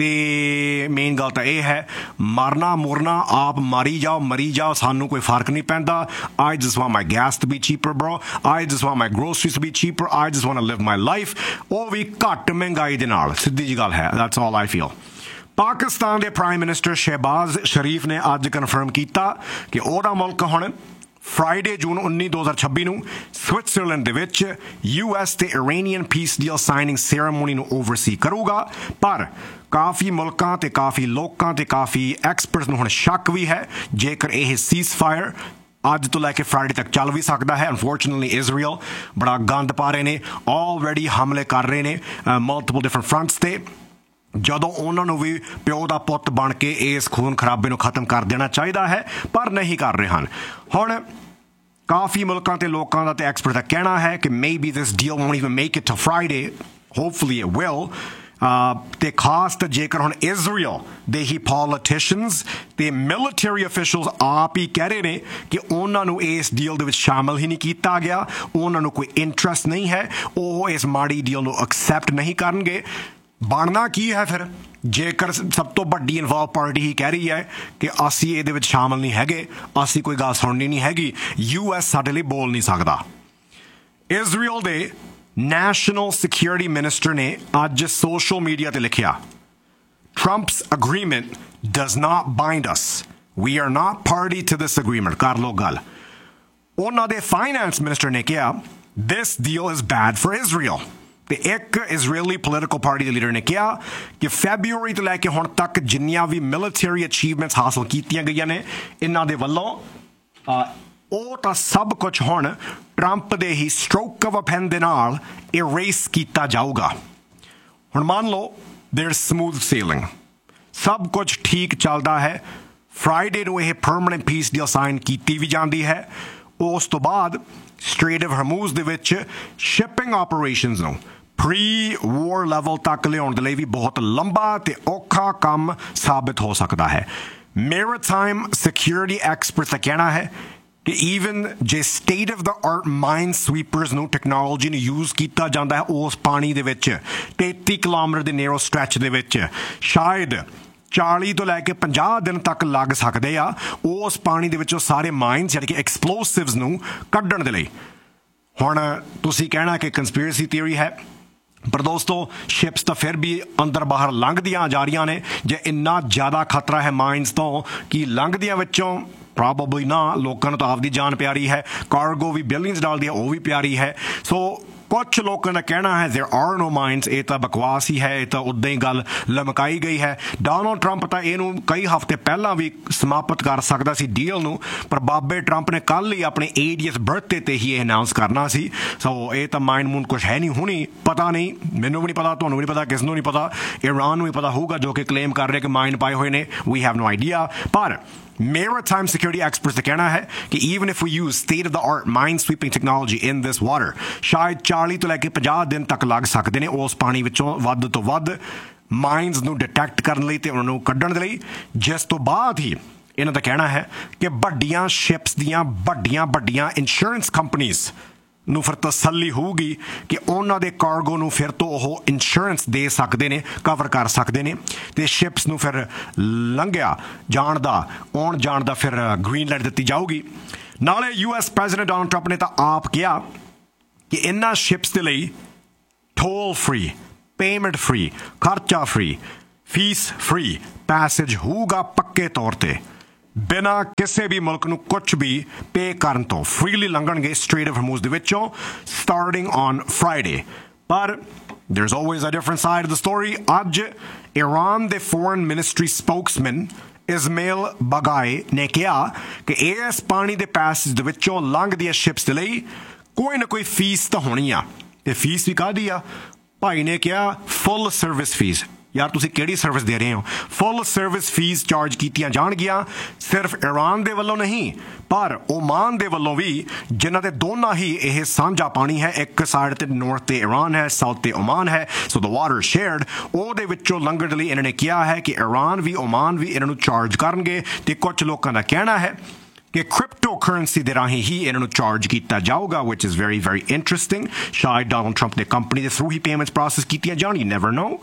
ਤੇ ਮੇਨ ਗੱਲ ਤਾਂ ਇਹ ਹੈ, ਮਰਨਾ ਮੁਰਨਾ ਆਪ ਮਰੀ ਜਾਓ, ਸਾਨੂੰ ਕੋਈ ਫਰਕ ਨਹੀਂ ਪੈਂਦਾ। I just want my gas to be cheaper bro, I just want my groceries to be cheaper, I just want to live my life, ਉਹ ਵੀ ਘੱਟ ਮਹਿੰਗਾਈ ਦੇ ਨਾਲ, ਸਿੱਧੀ ਜੀ ਗੱਲ ਹੈ। That's all I feel। Pakistan ਦੇ ਪ੍ਰਾਈਮ ਮਿਨਿਸਟਰ ਸ਼ਹਿਬਾਜ਼ ਸ਼ਰੀਫ ਨੇ ਅੱਜ ਕਨਫਰਮ ਕੀਤਾ ਕਿ ਉਹਦਾ ਮੁਲਕ ਹੁਣ ਫਰਾਈਡੇ ਜੂਨ 19 2026 ਨੂੰ ਸਵਿਟਜ਼ਰਲੈਂਡ ਦੇ ਵਿੱਚ US ਤੇ ਇਰਾਨੀਅਨ ਪੀਸ ਡੀਲ ਸਾਈਨਿੰਗ ਸੈਰੇਮੋਨੀ ਨੂੰ ਓਵਰਸੀ ਕਰੂਗਾ। ਪਰ ਕਾਫੀ ਮੁਲਕਾਂ ਤੇ ਕਾਫੀ ਲੋਕਾਂ ਤੇ ਕਾਫੀ ਐਕਸਪਰਟਸ ਨੂੰ ਹੁਣ ਸ਼ੱਕ ਵੀ ਹੈ ਜੇਕਰ ਇਹ ਸੀਜ਼ਫਾਇਰ ਅੱਜ ਤੋਂ ਲੈ ਕੇ ਫਰਾਈਡੇ ਤੱਕ ਚੱਲ ਵੀ ਸਕਦਾ ਹੈ। ਅਨਫੋਰਚੂਨੇਟਲੀ ਇਜ਼ਰਾਈਲ ਬੜਾ ਗੰਦ ਪਾ ਰਹੇ ਨੇ, ਆਲਰੇਡੀ ਹਮਲੇ ਕਰ ਰਹੇ ਨੇ ਮਲਟੀਪਲ ਡਿਫਰੈਂਟ ਫਰੰਟਸ ਤੇ। ਜਦੋਂ ਉਹਨਾਂ ਨੂੰ ਵੀ ਪਿਓ ਦਾ ਪੁੱਤ ਬਣ ਕੇ ਇਸ ਖੂਨ ਖਰਾਬੇ ਨੂੰ ਖਤਮ ਕਰ ਦੇਣਾ ਚਾਹੀਦਾ ਹੈ, ਪਰ ਨਹੀਂ ਕਰ ਰਹੇ ਹਨ। ਹੁਣ ਕਾਫੀ ਮੁਲਕਾਂ ਤੇ ਲੋਕਾਂ ਦਾ ਤੇ ਐਕਸਪਰਟ ਦਾ ਕਹਿਣਾ ਹੈ ਕਿ maybe this deal won't even make it to Friday, hopefully it will. ਤੇ ਖਾਸ ਤੇ ਜੇਕਰ ਹੁਣ ਇਜ਼ਰਾਈਲ ਦੇ ਹੀ ਪੋਲੀਟੀਸ਼ੀਅਨਸ ਤੇ ਮਿਲਟਰੀ ਅਫੀਸ਼ੀਅਲਸ ਆਪ ਹੀ ਕਹਿ ਰਹੇ ਨੇ ਕਿ ਉਹਨਾਂ ਨੂੰ ਇਸ ਡੀਲ ਦੇ ਵਿੱਚ ਸ਼ਾਮਲ ਹੀ ਨਹੀਂ ਕੀਤਾ ਗਿਆ, ਉਹਨਾਂ ਨੂੰ ਕੋਈ ਇੰਟਰਸਟ ਨਹੀਂ ਹੈ, ਉਹ ਇਸ ਮਾੜੀ ਡੀਲ ਨੂੰ ਐਕਸੈਪਟ ਨਹੀਂ ਕਰਨਗੇ। ਬਣਨਾ ਕੀ ਹੈ ਫਿਰ ਜੇਕਰ ਸਭ ਤੋਂ ਵੱਡੀ ਇਨਵੋਲਵ ਪਾਰਟੀ ਹੀ ਕਹਿ ਰਹੀ ਹੈ ਕਿ ਅਸੀਂ ਇਹਦੇ ਵਿੱਚ ਸ਼ਾਮਲ ਨਹੀਂ ਹੈਗੇ, ਅਸੀਂ ਕੋਈ ਗੱਲ ਸੁਣਨੀ ਨਹੀਂ ਹੈਗੀ, US ਸਾਡੇ ਲਈ ਬੋਲ ਨਹੀਂ ਸਕਦਾ। ਇਜ਼ਰਾਈਲ ਦੇ ਨੈਸ਼ਨਲ ਸਿਕਿਉਰਿਟੀ ਮਿਨਿਸਟਰ ਨੇ ਅੱਜ ਸੋਸ਼ਲ ਮੀਡੀਆ ਤੇ ਲਿਖਿਆ, Trump's agreement does not bind us, we are not party to this agreement। ਕਰ ਲੋ ਗੱਲ। ਉਹਨਾਂ ਦੇ ਫਾਈਨੈਂਸ ਮਿਨਿਸਟਰ ਨੇ ਕਿਹਾ this deal is bad for Israel। ਤੇ ਇੱਕ ਇਜ਼ਰਾਈਲੀ ਪੋਲੀਟੀਕਲ ਪਾਰਟੀ ਦੇ ਲੀਡਰ ਨੇ ਕਿਹਾ ਕਿ ਫੈਬਰੂਅਰੀ ਤੋਂ ਲੈ ਕੇ ਹੁਣ ਤੱਕ ਜਿੰਨੀਆਂ ਵੀ ਮਿਲਟਰੀ ਅਚੀਵਮੈਂਟਸ ਹਾਸਲ ਕੀਤੀਆਂ ਗਈਆਂ ਨੇ ਇਹਨਾਂ ਦੇ ਵੱਲੋਂ, ਉਹ ਤਾਂ ਸਭ ਕੁਝ ਹੁਣ ਟਰੰਪ ਦੇ ਹੀ ਸਟ੍ਰੋਕ ਆਫ ਅ ਪੈਨ ਦੇ ਨਾਲ ਇਰੇਸ ਕੀਤਾ ਜਾਊਗਾ। ਹੁਣ ਮੰਨ ਲਓ ਦੇਅਰ ਸਮੂਥ ਸੇਲਿੰਗ, ਸਭ ਕੁਝ ਠੀਕ ਚੱਲਦਾ ਹੈ, ਫਰਾਈਡੇ ਨੂੰ ਇਹ ਪਰਮਾਨੈਂਟ ਪੀਸ ਡੀਲ ਸਾਈਨ ਕੀਤੀ ਵੀ ਜਾਂਦੀ ਹੈ। ਉਸ ਤੋਂ ਬਾਅਦ ਸਟ੍ਰੇਟ ਆਫ ਹਰਮੂਜ਼ ਦੇ ਵਿੱਚ ਸ਼ਿਪਿੰਗ ਆਪਰੇਸ਼ਨਸ ਨੂੰ ਪ੍ਰੀ-ਵਾਰ ਲੈਵਲ ਤੱਕ ਲਿਆਉਣ ਦੇ ਲਈ ਵੀ ਬਹੁਤ ਲੰਬਾ ਤੇ ਔਖਾ ਕੰਮ ਸਾਬਿਤ ਹੋ ਸਕਦਾ ਹੈ। ਮੈਰੀਟਾਈਮ ਸਿਕਿਉਰਿਟੀ ਐਕਸਪਰਟ ਦਾ ਕਹਿਣਾ ਹੈ ਕਿ ਈਵਨ ਜੇ ਸਟੇਟ ਆਫ ਦਾ ਆਰਟ ਮਾਈਨ ਸਵੀਪਰਸ ਨੂੰ ਟੈਕਨੋਲੋਜੀ ਨੂੰ ਯੂਜ਼ ਕੀਤਾ ਜਾਂਦਾ ਹੈ ਉਸ ਪਾਣੀ ਦੇ ਵਿੱਚ 33 ਕਿਲੋਮੀਟਰ ਦੇ ਨੈਰੋ ਸਟ੍ਰੈਚ ਦੇ ਵਿੱਚ, ਸ਼ਾਇਦ 40 ਤੋਂ ਲੈ ਕੇ 50 ਦਿਨ ਤੱਕ ਲੱਗ ਸਕਦੇ ਆ ਉਸ ਪਾਣੀ ਦੇ ਵਿੱਚੋਂ ਸਾਰੇ ਮਾਈਨਸ ਜਿਹੜੇ ਕਿ ਐਕਸਪਲੋਸਿਵਸ ਨੂੰ ਕੱਢਣ ਦੇ ਲਈ। ਹੁਣ ਤੁਸੀਂ ਕਹਿਣਾ ਕਿ ਕੰਸਪੀਰੇਸੀ ਥਿਊਰੀ ਹੈ, ਪਰ ਦੋਸਤੋ ਸ਼ਿਪਸ ਤਾਂ ਫਿਰ ਵੀ ਅੰਦਰ ਬਾਹਰ ਲੰਘਦੀਆਂ ਜਾ ਰਹੀਆਂ ਨੇ। ਜੇ ਇੰਨਾ ਜ਼ਿਆਦਾ ਖਤਰਾ ਹੈ ਮਾਈਨਸ ਤੋਂ ਕਿ ਲੰਘਦੀਆਂ ਵਿੱਚੋਂ ਪ੍ਰੋਬੇਬਲੀ ਨਾ, ਲੋਕਾਂ ਨੂੰ ਤਾਂ ਆਪਦੀ ਜਾਨ ਪਿਆਰੀ ਹੈ, ਕਾਰਗੋ ਵੀ ਬਿਲੀਅਨਸ ਡਾਲਦੀ ਹੈ, ਉਹ ਵੀ ਪਿਆਰੀ ਹੈ। ਸੋ ਕੁਛ ਲੋਕਾਂ ਦਾ ਕਹਿਣਾ ਹੈ there are no mines, ਇਹ ਤਾਂ ਬਕਵਾਸ ਹੀ ਹੈ, ਇਹ ਤਾਂ ਉੱਦਾਂ ਹੀ ਗੱਲ ਲਮਕਾਈ ਗਈ ਹੈ। ਡੋਨਾਲਡ ਟਰੰਪ ਤਾਂ ਇਹਨੂੰ ਕਈ ਹਫ਼ਤੇ ਪਹਿਲਾਂ ਵੀ ਸਮਾਪਤ ਕਰ ਸਕਦਾ ਸੀ ਡੀਲ ਨੂੰ, ਪਰ ਬਾਬੇ ਟਰੰਪ ਨੇ ਕੱਲ੍ਹ ਹੀ ਆਪਣੇ 80th ਬਰਥਡੇ ਤੇ ਹੀ ਇਹ ਅਨਾਉਂਸ ਕਰਨਾ ਸੀ। ਸੋ ਇਹ ਤਾਂ ਮਾਈਨ ਮੂਨ ਕੁਛ ਹੈ ਨਹੀਂ ਹੁਣੀ, ਪਤਾ ਨਹੀਂ, ਮੈਨੂੰ ਵੀ ਨਹੀਂ ਪਤਾ, ਤੁਹਾਨੂੰ ਵੀ ਨਹੀਂ ਪਤਾ, ਕਿਸ ਨੂੰ ਨਹੀਂ ਪਤਾ, ਇਰਾਨ ਨੂੰ ਵੀ ਪਤਾ ਹੋਊਗਾ ਜੋ ਕਿ ਕਲੇਮ ਕਰ ਰਹੇ ਕਿ ਮਾਈਨ ਪਾਏ ਹੋਏ ਨੇ। we have no idea। ਪਰ maritime security experts ਦਾ ਕਹਿਣਾ ਹੈ ਕਿ even if we use state of the art mine sweeping technology in this water, ਸ਼ਾਇਦ 40 ਤੋਂ ਲੈ ਕੇ 50 ਦਿਨ ਤੱਕ ਲੱਗ ਸਕਦੇ ਨੇ ਉਸ ਪਾਣੀ ਵਿੱਚੋਂ ਵੱਧ ਤੋਂ ਵੱਧ ਮਾਈਨਸ ਨੂੰ ਡਿਟੈਕਟ ਕਰਨ ਲਈ ਤੇ ਉਹਨਾਂ ਨੂੰ ਕੱਢਣ ਦੇ ਲਈ। ਜਿਸ ਤੋਂ ਬਾਅਦ ਹੀ ਇਹਨਾਂ ਦਾ ਕਹਿਣਾ ਹੈ ਕਿ ਵੱਡੀਆਂ ਸ਼ਿਪਸ ਦੀਆਂ ਵੱਡੀਆਂ ਇੰਸ਼ੋਰੈਂਸ ਕੰਪਨੀਜ਼ ਨੂੰ ਫਿਰ ਤਸੱਲੀ ਹੋਊਗੀ ਕਿ ਉਹਨਾਂ ਦੇ ਕਾਰਗੋ ਨੂੰ ਫਿਰ ਤੋਂ ਉਹ ਇੰਸ਼ੋਰੈਂਸ ਦੇ ਸਕਦੇ ਨੇ, ਕਵਰ ਕਰ ਸਕਦੇ ਨੇ, ਤੇ ਸ਼ਿਪਸ ਨੂੰ ਫਿਰ ਲੰਘਿਆ ਜਾਣ ਦਾ, ਆਉਣ ਜਾਣ ਦਾ ਫਿਰ ਗ੍ਰੀਨ ਲਾਈਟ ਦਿੱਤੀ ਜਾਊਗੀ। ਨਾਲੇ US ਪ੍ਰੈਜ਼ੀਡੈਂਟ ਡੋਨਾਲਡ ਟਰੰਪ ਨੇ ਤਾਂ ਆਪ ਕਿਹਾ ਕਿ ਇਹਨਾਂ ਸ਼ਿਪਸ ਦੇ ਲਈ ਟੋਲ ਫ੍ਰੀ, ਪੇਮੈਂਟ ਫ੍ਰੀ, ਖਰਚਾ ਫ੍ਰੀ ਫੀਸ ਫ੍ਰੀ ਪੈਸੇਜ ਹੋਊਗਾ ਪੱਕੇ ਤੌਰ ਤੇ ਬਿਨਾਂ ਕਿਸੇ ਵੀ ਮੁਲਕ ਨੂੰ ਕੁਝ ਵੀ ਪੇ ਕਰਨ ਤੋਂ ਫ੍ਰੀਲੀ ਲੰਘਣਗੇ ਸਟ੍ਰੇਟ ਆਫ ਹਰਮੂਜ਼ ਦੇ ਵਿੱਚੋਂ ਸਟਾਰਟਿੰਗ ਔਨ ਫਰਾਈਡੇ ਪਰ there's always a different side of the story. ਅੱਜ ਇਰਾਨ ਦੇ ਫੋਰਨ ਮਿਨਿਸਟਰੀ ਸਪੋਕਸਮੈਨ ਇਸਮਾਇਲ ਬਗਾਈ ਨੇ ਕਿਹਾ ਕਿ ਇਸ ਪਾਣੀ ਦੇ ਪੈਸੇਜ ਦੇ ਵਿੱਚੋਂ ਲੰਘਦੀਆਂ ਸ਼ਿਪਸ ਦੇ ਲਈ ਕੋਈ ਨਾ ਕੋਈ ਫੀਸ ਤਾਂ ਹੋਣੀ ਆ ਤੇ ਫੀਸ ਵੀ ਕਾਹਦੀ ਆ ਭਾਈ ਨੇ ਕਿਹਾ ਫੁੱਲ ਸਰਵਿਸ ਫੀਸ ਯਾਰ ਤੁਸੀਂ ਕਿਹੜੀ ਸਰਵਿਸ ਦੇ ਰਹੇ ਹੋ ਫੁੱਲ ਸਰਵਿਸ ਫੀਸ ਚਾਰਜ ਕੀਤੀਆਂ ਜਾਣਗੀਆਂ ਸਿਰਫ ਇਰਾਨ ਦੇ ਵੱਲੋਂ ਨਹੀਂ ਪਰ ਓਮਾਨ ਦੇ ਵੱਲੋਂ ਵੀ ਜਿਨ੍ਹਾਂ ਦੇ ਦੋਨਾਂ ਹੀ ਇਹ ਸਾਂਝਾ ਪਾਣੀ ਹੈ ਇੱਕ ਸਾਈਡ ਤੇ ਨਾਰਥ ਤੇ ਇਰਾਨ ਹੈ ਸਾਊਥ ਤੇ ਓਮਾਨ ਹੈ ਸੋ ਦ ਵਾਟਰ ਸ਼ੇਅਰਡ ਉਹਦੇ ਵਿੱਚੋਂ ਲੰਘਣ ਦੇ ਲਈ ਇਹਨਾਂ ਨੇ ਕਿਹਾ ਹੈ ਕਿ ਇਰਾਨ ਵੀ ਓਮਾਨ ਵੀ ਇਹਨਾਂ ਨੂੰ ਚਾਰਜ ਕਰਨਗੇ ਤੇ ਕੁਝ ਲੋਕਾਂ ਦਾ ਕਹਿਣਾ ਹੈ ਕਿ ਕ੍ਰਿਪਟੋ ਕਰੰਸੀ ਦੇ ਰਾਹੀਂ ਹੀ ਇਹਨਾਂ ਨੂੰ ਚਾਰਜ ਕੀਤਾ ਜਾਊਗਾ which is very very interesting ਸ਼ਾਇਦ ਡੋਨਲਡ ਟਰੰਪ ਦੇ ਕੰਪਨੀ ਦੇ ਥਰੂ ਹੀ ਪੇਮੈਂਟਸ ਪ੍ਰੋਸੈਸ ਕੀਤੀਆਂ ਜਾਣ you never know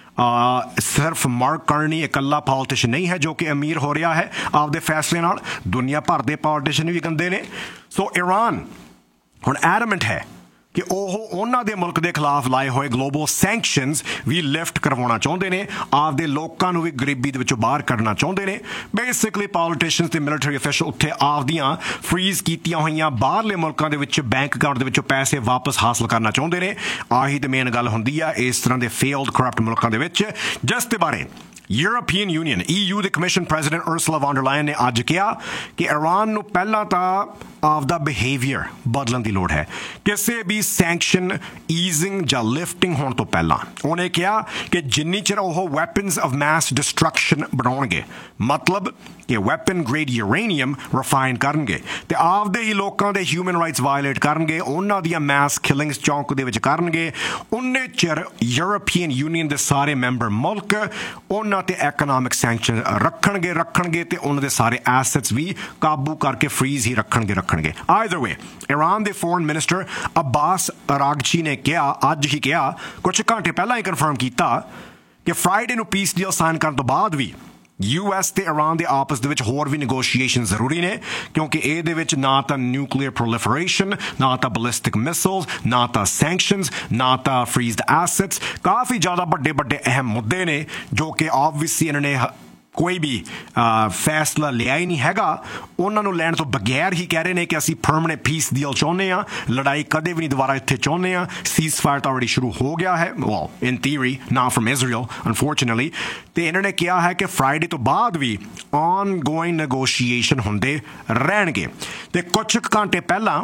ਸਿਰਫ ਮਾਰਕ ਕਰਨੀ ਇਕੱਲਾ ਪੋਲੀਟੀਸ਼ੀਅਨ ਨਹੀਂ ਹੈ ਜੋ ਕਿ ਅਮੀਰ ਹੋ ਰਿਹਾ ਹੈ ਆਪਦੇ ਫੈਸਲੇ ਨਾਲ ਦੁਨੀਆ ਭਰ ਦੇ ਪੋਲੀਟੀਸ਼ੀਅਨ ਵੀ ਗੰਦੇ ਨੇ ਸੋ ਇਰਾਨ ਹੁਣ ਐਡਮੈਂਟ ਹੈ ਕਿ ਉਹ ਉਹਨਾਂ ਦੇ ਮੁਲਕ ਦੇ ਖਿਲਾਫ ਲਾਏ ਹੋਏ ਗਲੋਬਲ ਸੈਂਕਸ਼ਨਸ ਵੀ ਲਿਫਟ ਕਰਵਾਉਣਾ ਚਾਹੁੰਦੇ ਨੇ ਆਪਦੇ ਲੋਕਾਂ ਨੂੰ ਵੀ ਗਰੀਬੀ ਦੇ ਵਿੱਚੋਂ ਬਾਹਰ ਕੱਢਣਾ ਚਾਹੁੰਦੇ ਨੇ ਬੇਸਿਕਲੀ ਪੋਲੀਟੀਸ਼ੀਅਨਸ ਤੇ ਮਿਲਟਰੀ ਅਫੀਸ਼ਲ ਉੱਥੇ ਆਪਦੀਆਂ ਫਰੀਜ਼ ਕੀਤੀਆਂ ਹੋਈਆਂ ਬਾਹਰਲੇ ਮੁਲਕਾਂ ਦੇ ਵਿੱਚ ਬੈਂਕ ਅਕਾਊਂਟ ਦੇ ਵਿੱਚੋਂ ਪੈਸੇ ਵਾਪਸ ਹਾਸਲ ਕਰਨਾ ਚਾਹੁੰਦੇ ਨੇ ਆਹੀ ਤੇ ਮੇਨ ਗੱਲ ਹੁੰਦੀ ਆ ਇਸ ਤਰ੍ਹਾਂ ਦੇ ਫੇਲਡ ਕਰਪਟ ਮੁਲਕਾਂ ਦੇ ਵਿੱਚ ਜਿਸ ਦੇ ਬਾਰੇ ਯੂਰਪੀਅਨ ਯੂਨੀਅਨ EU ਦੇ ਕਮਿਸ਼ਨ ਪ੍ਰੈਜ਼ੀਡੈਂਟ ਉਰਸੁਲਾ ਵੌਨ ਡਰ ਲਾਇਨ ਨੇ ਅੱਜ ਕਿਹਾ ਕਿ ਇਰਾਨ ਨੂੰ ਪਹਿਲਾਂ ਤਾਂ ਆਪਦਾ ਬਿਹੇਵੀਅਰ ਬਦਲਣ ਦੀ ਲੋੜ ਹੈ ਕਿਸੇ ਵੀ ਸੈਂਕਸ਼ਨ ਈਜ਼ਿੰਗ ਜਾਂ ਲਿਫਟਿੰਗ ਹੋਣ ਤੋਂ ਪਹਿਲਾਂ ਉਹਨੇ ਕਿਹਾ ਕਿ ਜਿੰਨੀ ਚਿਰ ਉਹ ਵੈਪਨਸ ਆਫ ਮੈਸ ਡਿਸਟਰਕਸ਼ਨ ਬਣਾਉਣਗੇ ਮਤਲਬ ਕਿ ਵੈਪਨ ਗ੍ਰੇਡ ਯੂਰੇਨੀਅਮ ਰਿਫਾਈਨ ਕਰਨਗੇ ਤੇ ਆਪਦੇ ਹੀ ਲੋਕਾਂ ਦੇ ਹਿਊਮਨ ਰਾਈਟਸ ਵਾਇਲੇਟ ਕਰਨਗੇ ਉਹਨਾਂ ਦੀਆਂ ਮੈਸ ਕਿਲਿੰਗਸ ਚੌਂਕ ਦੇ ਵਿੱਚ ਕਰਨਗੇ ਉਨੇ ਚਿਰ ਯੂਰਪੀਅਨ ਯੂਨੀਅਨ ਦੇ ਸਾਰੇ ਮੈਂਬਰ ਮੁਲਕ ਉਹਨਾਂ ਤੇ ਇਕਨੋਮਿਕ ਸੈਂਕਸ਼ਨ ਰੱਖਣਗੇ ਤੇ ਉਹਨਾਂ ਦੇ ਸਾਰੇ ਐਸੈਟਸ ਵੀ ਕਾਬੂ ਕਰਕੇ ਫਰੀਜ਼ ਹੀ ਰੱਖਣਗੇ Either way, ਇਰਾਨ ਦੇ ਫੋਰਨ ਮਿਨਿਸਟਰ ਅਬਾਸ ਅਰਾਗਚੀ ਨੇ ਕਿਹਾ ਅੱਜ ਹੀ ਕਿਹਾ ਕੁਝ ਘੰਟੇ ਪਹਿਲਾਂ ਹੀ ਕਨਫਰਮ ਕੀਤਾ ਕਿ ਫਰਾਈਡੇ ਨੂੰ ਪੀਸ ਡੀਲ ਸਾਈਨ ਕਰਨ ਤੋਂ ਬਾਅਦ ਵੀ US ਤੇ ਇਰਾਨ ਦੇ ਆਪਸ ਦੇ ਵਿੱਚ ਹੋਰ ਵੀ ਨੈਗੋਸ਼ੀਏਸ਼ਨ ਜ਼ਰੂਰੀ ਨੇ ਕਿਉਂਕਿ ਇਹਦੇ ਵਿੱਚ ਨਾ ਤਾਂ ਨਿਊਕਲੀਅਰ ਪ੍ਰੋਲੀਫਰੇਸ਼ਨ ਨਾ ਤਾਂ ਬਲਿਸਟਿਕ ਮਿਸਾਈਲਸ ਨਾ ਤਾਂ ਸੈਂਕਸ਼ਨਸ ਨਾ ਤਾਂ ਫਰੀਜ਼ਡ ਐਸੈਟਸ ਕਾਫੀ ਜ਼ਿਆਦਾ ਵੱਡੇ ਅਹਿਮ ਮੁੱਦੇ ਨੇ ਜੋ ਕਿ ਆਬਵੀਅਸਲੀ ਇਹਨਾਂ ਨੇ ਕੋਈ ਵੀ ਫੈਸਲਾ ਲਿਆ ਹੀ ਨਹੀਂ ਹੈਗਾ ਉਹਨਾਂ ਨੂੰ ਲੈਣ ਤੋਂ ਬਗੈਰ ਹੀ ਕਹਿ ਰਹੇ ਨੇ ਕਿ ਅਸੀਂ ਪਰਮਾਨੈਂਟ ਪੀਸ ਡੀਲ ਚਾਹੁੰਦੇ ਹਾਂ ਲੜਾਈ ਕਦੇ ਵੀ ਨਹੀਂ ਦੁਬਾਰਾ ਇੱਥੇ ਚਾਹੁੰਦੇ ਹਾਂ ਸੀਜ਼ ਫਾਇਰ ਤਾਂ ਆਲਰੇਡੀ ਸ਼ੁਰੂ ਹੋ ਗਿਆ ਹੈ ਵੈਲ ਇਨ ਥਿਊਰੀ ਨਾਟ ਫਰਮ ਇਜ਼ਰਾਈਲ ਅਨਫੋਰਚੂਨੇਟਲੀ ਤੇ ਇਹਨਾਂ ਨੇ ਕਿਹਾ ਹੈ ਕਿ ਫਰਾਈਡੇ ਤੋਂ ਬਾਅਦ ਵੀ ਔਨ ਗੋਇੰਗ ਨੈਗੋਸ਼ੀਏਸ਼ਨ ਹੁੰਦੇ ਰਹਿਣਗੇ ਤੇ ਕੁਝ ਘੰਟੇ ਪਹਿਲਾਂ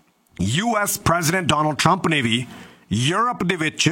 US ਪ੍ਰੈਜ਼ੀਡੈਂਟ ਡੋਨਲਡ ਟਰੰਪ ਨੇ ਵੀ ਯੂਰਪ ਦੇ ਵਿੱਚ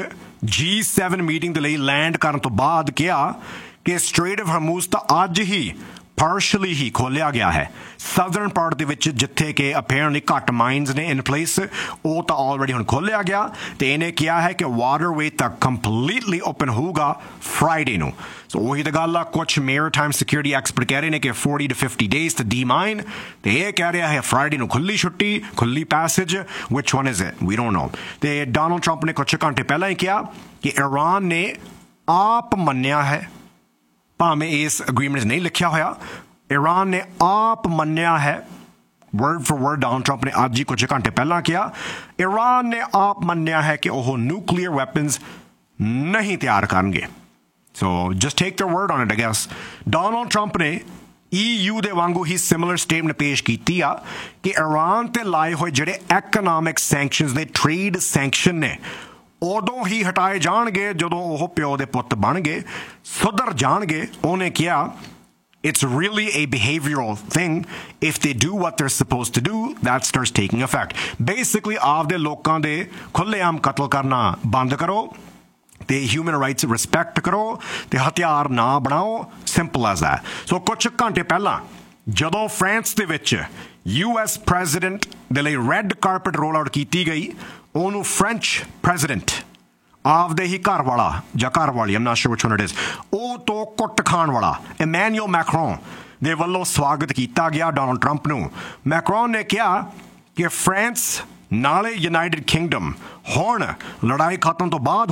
G7 ਮੀਟਿੰਗ ਦੇ ਲਈ ਲੈਂਡ ਕਰਨ ਤੋਂ ਬਾਅਦ ਕਿਹਾ ਕਿ ਸਟ੍ਰੇਟ ਆਫ ਹਰਮੂਜ਼ ਤਾਂ ਅੱਜ ਹੀ ਪਾਰਸ਼ਲੀ ਹੀ ਖੋਲਿਆ ਗਿਆ ਹੈ ਸਾਊਦਰਨ ਪਾਰਟ ਦੇ ਵਿੱਚ ਜਿੱਥੇ ਕਿ ਅਪੇਰੈਂਟਲੀ ਘੱਟ ਮਾਈਨਸ ਨੇ ਇਨ ਪਲੇਸ ਉਹ ਤਾਂ ਆਲਰੇਡੀ ਹੁਣ ਖੋਲਿਆ ਗਿਆ ਤੇ ਇਹਨੇ ਕਿਹਾ ਹੈ ਕਿ ਵਾਟਰਵੇ ਤਾਂ ਕੰਪਲੀਟਲੀ ਓਪਨ ਹੋਊਗਾ ਫਰਾਈਡੇ ਨੂੰ ਸੋ ਉਹੀ ਤਾਂ ਗੱਲ ਆ ਕੁਝ ਮੈਰੀਟਾਈਮ ਸਿਕਿਉਰਿਟੀ ਐਕਸਪਰਟ ਕਹਿ ਰਹੇ ਨੇ ਕਿ 40 to 50 days to demine ਤੇ ਇਹ ਕਹਿ ਰਿਹਾ ਹੈ ਫਰਾਈਡੇ ਨੂੰ ਖੁੱਲੀ ਛੁੱਟੀ ਖੁੱਲੀ passage which one is it we don't know ਤੇ ਡੋਨਲਡ ਟਰੰਪ ਨੇ ਕੁਝ ਘੰਟੇ ਪਹਿਲਾਂ ਹੀ ਕਿਹਾ ਕਿ ਇਰਾਨ ਨੇ ਆਪ ਮੰਨਿਆ ਹੈ ਭਾਵੇਂ ਇਸ ਅਗਰੀਮੈਂਟ 'ਚ ਨਹੀਂ ਲਿਖਿਆ ਹੋਇਆ ਇਰਾਨ ਨੇ ਆਪ ਮੰਨਿਆ ਹੈ word for word Donald Trump ਨੇ ਅੱਜ ਹੀ ਕੁਝ ਘੰਟੇ ਪਹਿਲਾਂ ਕਿਹਾ ਇਰਾਨ ਨੇ ਆਪ ਮੰਨਿਆ ਹੈ ਕਿ ਉਹ ਨਿਊਕਲੀਅਰ ਵੈਪਨਸ ਨਹੀਂ ਤਿਆਰ ਕਰਨਗੇ ਸੋ just take there word on it I guess Donald Trump ਨੇ EU ਦੇ ਵਾਂਗੂ ਹੀ ਸਿਮਿਲਰ ਸਟੇਟਮੈਂਟ ਪੇਸ਼ ਕੀਤੀ ਆ ਕਿ ਇਰਾਨ ਤੇ ਲਾਏ ਹੋਏ ਜਿਹੜੇ ਐਕਨੋਮਿਕ ਸੈਂਕਸ਼ਨਸ ਨੇ ਟ੍ਰੇਡ ਸੈਂਕਸ਼ਨ ਨੇ ਉਦੋਂ ਹੀ ਹਟਾਏ ਜਾਣਗੇ ਜਦੋਂ ਉਹ ਪਿਓ ਦੇ ਪੁੱਤ ਬਣ ਗਏ ਸੁਧਰ ਜਾਣਗੇ ਉਹਨੇ ਕਿਹਾ it's really a behavioral thing if they do what they're supposed to do that starts taking effect basically ਆਪਦੇ ਲੋਕਾਂ ਦੇ ਖੁੱਲ੍ਹੇਆਮ ਕਤਲ ਕਰਨਾ ਬੰਦ ਕਰੋ ਤੇ ਹਿਊਮਨ ਰਾਈਟਸ ਰਿਸਪੈਕਟ ਕਰੋ ਤੇ ਹਥਿਆਰ ਨਾ ਬਣਾਓ ਸਿੰਪਲ ਐਜ਼ ਦੈਟ ਸੋ ਕੁਝ ਘੰਟੇ ਪਹਿਲਾਂ ਜਦੋਂ ਫਰਾਂਸ ਦੇ ਵਿੱਚ US ਪ੍ਰੈਜ਼ੀਡੈਂਟ ਦੇ ਲਈ ਰੈੱਡ ਕਾਰਪਟ ਰੋਲ ਆਊਟ ਕੀਤੀ ਗਈ ਉਹਨੂੰ ਫ੍ਰੈਂਚ ਪ੍ਰੈਜ਼ੀਡੈਂਟ ਆਪਦੇ ਹੀ ਘਰ ਵਾਲਾ ਜਾਂ ਘਰ ਵਾਲੀ ਆਮ ਨਾਟ ਸ਼ੋਰ ਵਿਚ ਵਨ ਇਟ ਇਜ਼ ਉਹ ਤੋਂ ਕੁੱਟ ਖਾਣ ਵਾਲਾ ਇਮੈਨੂਅਲ ਮੈਕਰੋਨ ਦੇ ਵੱਲੋਂ ਸਵਾਗਤ ਕੀਤਾ ਗਿਆ ਡੋਨਲਡ ਟਰੰਪ ਨੂੰ ਮੈਕਰੋਨ ਨੇ ਕਿਹਾ ਕਿ ਫਰਾਂਸ ਨਾਲੇ ਯੂਨਾਈਟਿਡ ਕਿੰਗਡਮ ਹੁਣ ਲੜਾਈ ਖਤਮ ਤੋਂ ਬਾਅਦ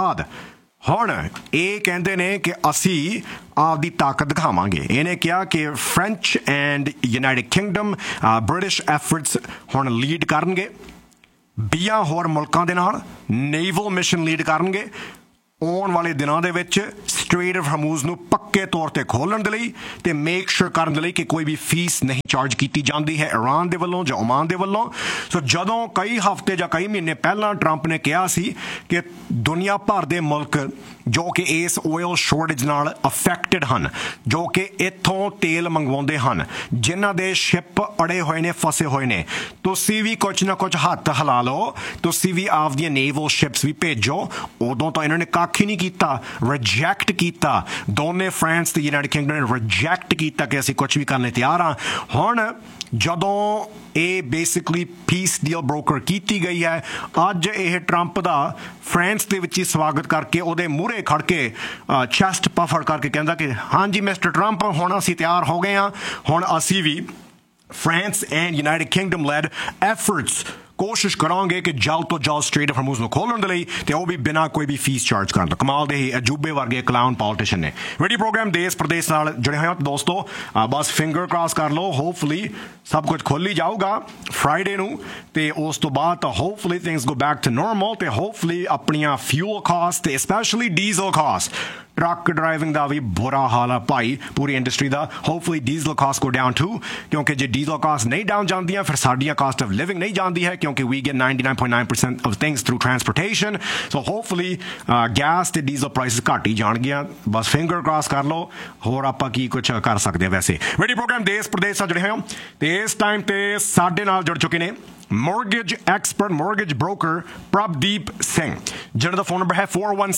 ਹੁਣ ਇਹ ਕਹਿੰਦੇ ਨੇ ਕਿ ਅਸੀਂ ਆਪਦੀ ਤਾਕਤ ਦਿਖਾਵਾਂਗੇ ਇਹਨੇ ਕਿਹਾ ਕਿ French and United Kingdom British efforts ਹੁਣ ਲੀਡ ਕਰਨਗੇ 20 ਹੋਰ ਮੁਲਕਾਂ ਦੇ ਨਾਲ ਨੇਵਲ ਮਿਸ਼ਨ ਲੀਡ ਕਰਨਗੇ ਆਉਣ ਵਾਲੇ ਦਿਨਾਂ ਦੇ ਵਿੱਚ ਸਟ੍ਰੇਟ ਆਫ ਹਰਮੂਜ਼ ਨੂੰ ਪੱਕੇ ਤੌਰ ਤੇ ਖੋਲਣ ਦੇ ਲਈ ਤੇ ਮੇਕ ਸ਼ੋਰ ਕਰਨ ਦੇ ਲਈ ਕਿ ਕੋਈ ਵੀ ਫੀਸ ਨਹੀਂ ਚਾਰਜ ਕੀਤੀ ਜਾਂਦੀ ਹੈ ਈਰਾਨ ਦੇ ਵੱਲੋਂ ਜਾਂ ਓਮਾਨ ਦੇ ਵੱਲੋਂ। ਸੋ ਜਦੋਂ ਕਈ ਹਫ਼ਤੇ ਜਾਂ ਕਈ ਮਹੀਨੇ ਪਹਿਲਾਂ ਟਰੰਪ ਨੇ ਕਿਹਾ ਸੀ ਕਿ ਦੁਨੀਆ ਭਰ ਦੇ ਮੁਲਕ ਜੋ ਕਿ ਇਸ ਆਇਲ ਸ਼ਾਰਟੇਜ ਨਾਲ ਅਫੈਕਟਡ ਹਨ, ਜੋ ਕਿ ਇੱਥੋਂ ਤੇਲ ਮੰਗਵਾਉਂਦੇ ਹਨ, ਜਿਨ੍ਹਾਂ ਦੇ ਸ਼ਿਪ ਅੜੇ ਹੋਏ ਨੇ, ਫਸੇ ਹੋਏ ਨੇ, ਤੁਸੀਂ ਵੀ ਕੁਝ ਨਾ ਕੁਝ ਹੱਥ ਹਿਲਾ ਲਓ, ਤੁਸੀਂ ਵੀ ਆਪਦੀਆਂ ਨੇਵਲ ਸ਼ਿਪਸ ਵੀ ਭੇਜੋ। ਉਦੋਂ ਤਾਂ ਇਹਨਾਂ ਨੇ ਕੱਖ ਹੀ ਨਹੀਂ ਕੀਤਾ, ਰਿਜੈਕਟ ਕੀਤਾ। ਦੋਨੇ ਫਰਾਂਸ ਤੇ ਯੂਨਾਈਟਿਡ ਕਿੰਗਡਮ ਨੇ ਰਿਜੈਕਟ ਕੀਤਾ ਕਿ ਅਸੀਂ ਕੁਝ ਵੀ ਕਰਨ ਲਈ ਤਿਆਰ ਹਾਂ। ਹੁਣ ਜਦੋਂ ਇਹ ਬੇਸਿਕਲੀ ਪੀਸ ਡੀਲ ਬ੍ਰੋਕਰ ਕੀਤੀ ਗਈ ਹੈ, ਅੱਜ ਇਹ ਟਰੰਪ ਦਾ ਫਰਾਂਸ ਦੇ ਵਿੱਚ ਹੀ ਸਵਾਗਤ ਕਰਕੇ ਉਹਦੇ ਮੂਹਰੇ ਖੜ ਕੇ ਚੈਸਟ ਪਫੜ ਕਰਕੇ ਕਹਿੰਦਾ ਕਿ ਹਾਂਜੀ ਮਿਸਟਰ ਟਰੰਪ, ਹੁਣ ਅਸੀਂ ਤਿਆਰ ਹੋ ਗਏ ਹਾਂ, ਹੁਣ ਅਸੀਂ ਵੀ France and United Kingdom led efforts ਕੋਸ਼ਿਸ਼ ਕਰਾਂਗੇ ਕਿ ਜਲਦ ਤੋਂ ਜਲਦ ਸਟ੍ਰੇਟ ਆਫ ਹਰਮੂਜ਼ ਨੂੰ ਖੋਲ੍ਹਣ ਦੇ ਲਈ, ਤੇ ਉਹ ਵੀ ਬਿਨਾਂ ਕੋਈ ਵੀ ਫੀਸ ਚਾਰਜ ਕਰਨ ਤੋਂ। ਕਮਾਲ ਦੇ ਹੀ ਅਜੂਬੇ ਵਰਗੇ ਕਲਾਊਨ ਪੋਲੀਟੀਸ਼ੀਅਨ ਨੇ। ਰੇਡੀਓ ਪ੍ਰੋਗਰਾਮ ਦੇਸ਼ ਪ੍ਰਦੇਸ਼ ਨਾਲ ਜੁੜੇ ਹੋਏ ਹੋ ਦੋਸਤੋ, ਬਸ ਫਿੰਗਰ ਕ੍ਰਾਸ ਕਰ ਲਓ, ਹੋਪਫੁਲੀ ਸਭ ਕੁਝ ਖੁੱਲ੍ਹ ਹੀ ਜਾਊਗਾ ਫਰਾਈਡੇ ਨੂੰ, ਤੇ ਉਸ ਤੋਂ ਬਾਅਦ ਤਾਂ hopefully things go back to normal, ਤੇ ਹੋਪਫੁਲੀ ਆਪਣੀਆਂ ਫਿਊਲ ਕਾਸਟ ਤੇ specially diesel caste, truck driving ਦਾ ਵੀ ਬੁਰਾ ਹਾਲ ਆ ਭਾਈ ਪੂਰੀ industry the. Hopefully diesel caste go down to, ਕਿਉਂਕਿ ਜੇ ਡੀਜ਼ਲ ਕਾਸਟ ਨਹੀਂ ਡਾਊਨ ਜਾਂਦੀਆਂ ਫਿਰ ਸਾਡੀਆਂ ਕਾਸਟ ਆਫ ਲਿਵਿੰਗ ਨਹੀਂ ਜਾਂਦੀ ਹੈ, ਕਿਉਂਕਿ we get 99.9% of things through transportation. So hopefully gas ਤੇ ਡੀਜ਼ਲ ਪ੍ਰਾਈਸਿਸ ਘੱਟ ਹੀ ਜਾਣਗੀਆਂ। ਬਸ ਫਿੰਗਰ ਕ੍ਰਾਸ ਕਰ ਲਓ, ਹੋਰ ਆਪਾਂ ਕੀ ਕੁਝ ਕਰ ਸਕਦੇ ਹਾਂ। ਵੈਸੇ ਰੇਡੀਓ ਪ੍ਰੋਗਰਾਮ ਦੇਸ਼ ਪ੍ਰਦੇਸ਼ ਨਾਲ ਜੁੜੇ ਹੋਏ ਹੋ, ਤੇ ਇਸ ਟਾਈਮ ਤੇ ਸਾਡੇ ਨਾਲ ਜੁੜ ਚੁੱਕੇ ਨੇ mortgage expert, mortgage broker Prabdeep Singh, ਜਿਹਨਾਂ ਦਾ ਫੋਨ ਨੰਬਰ ਹੈ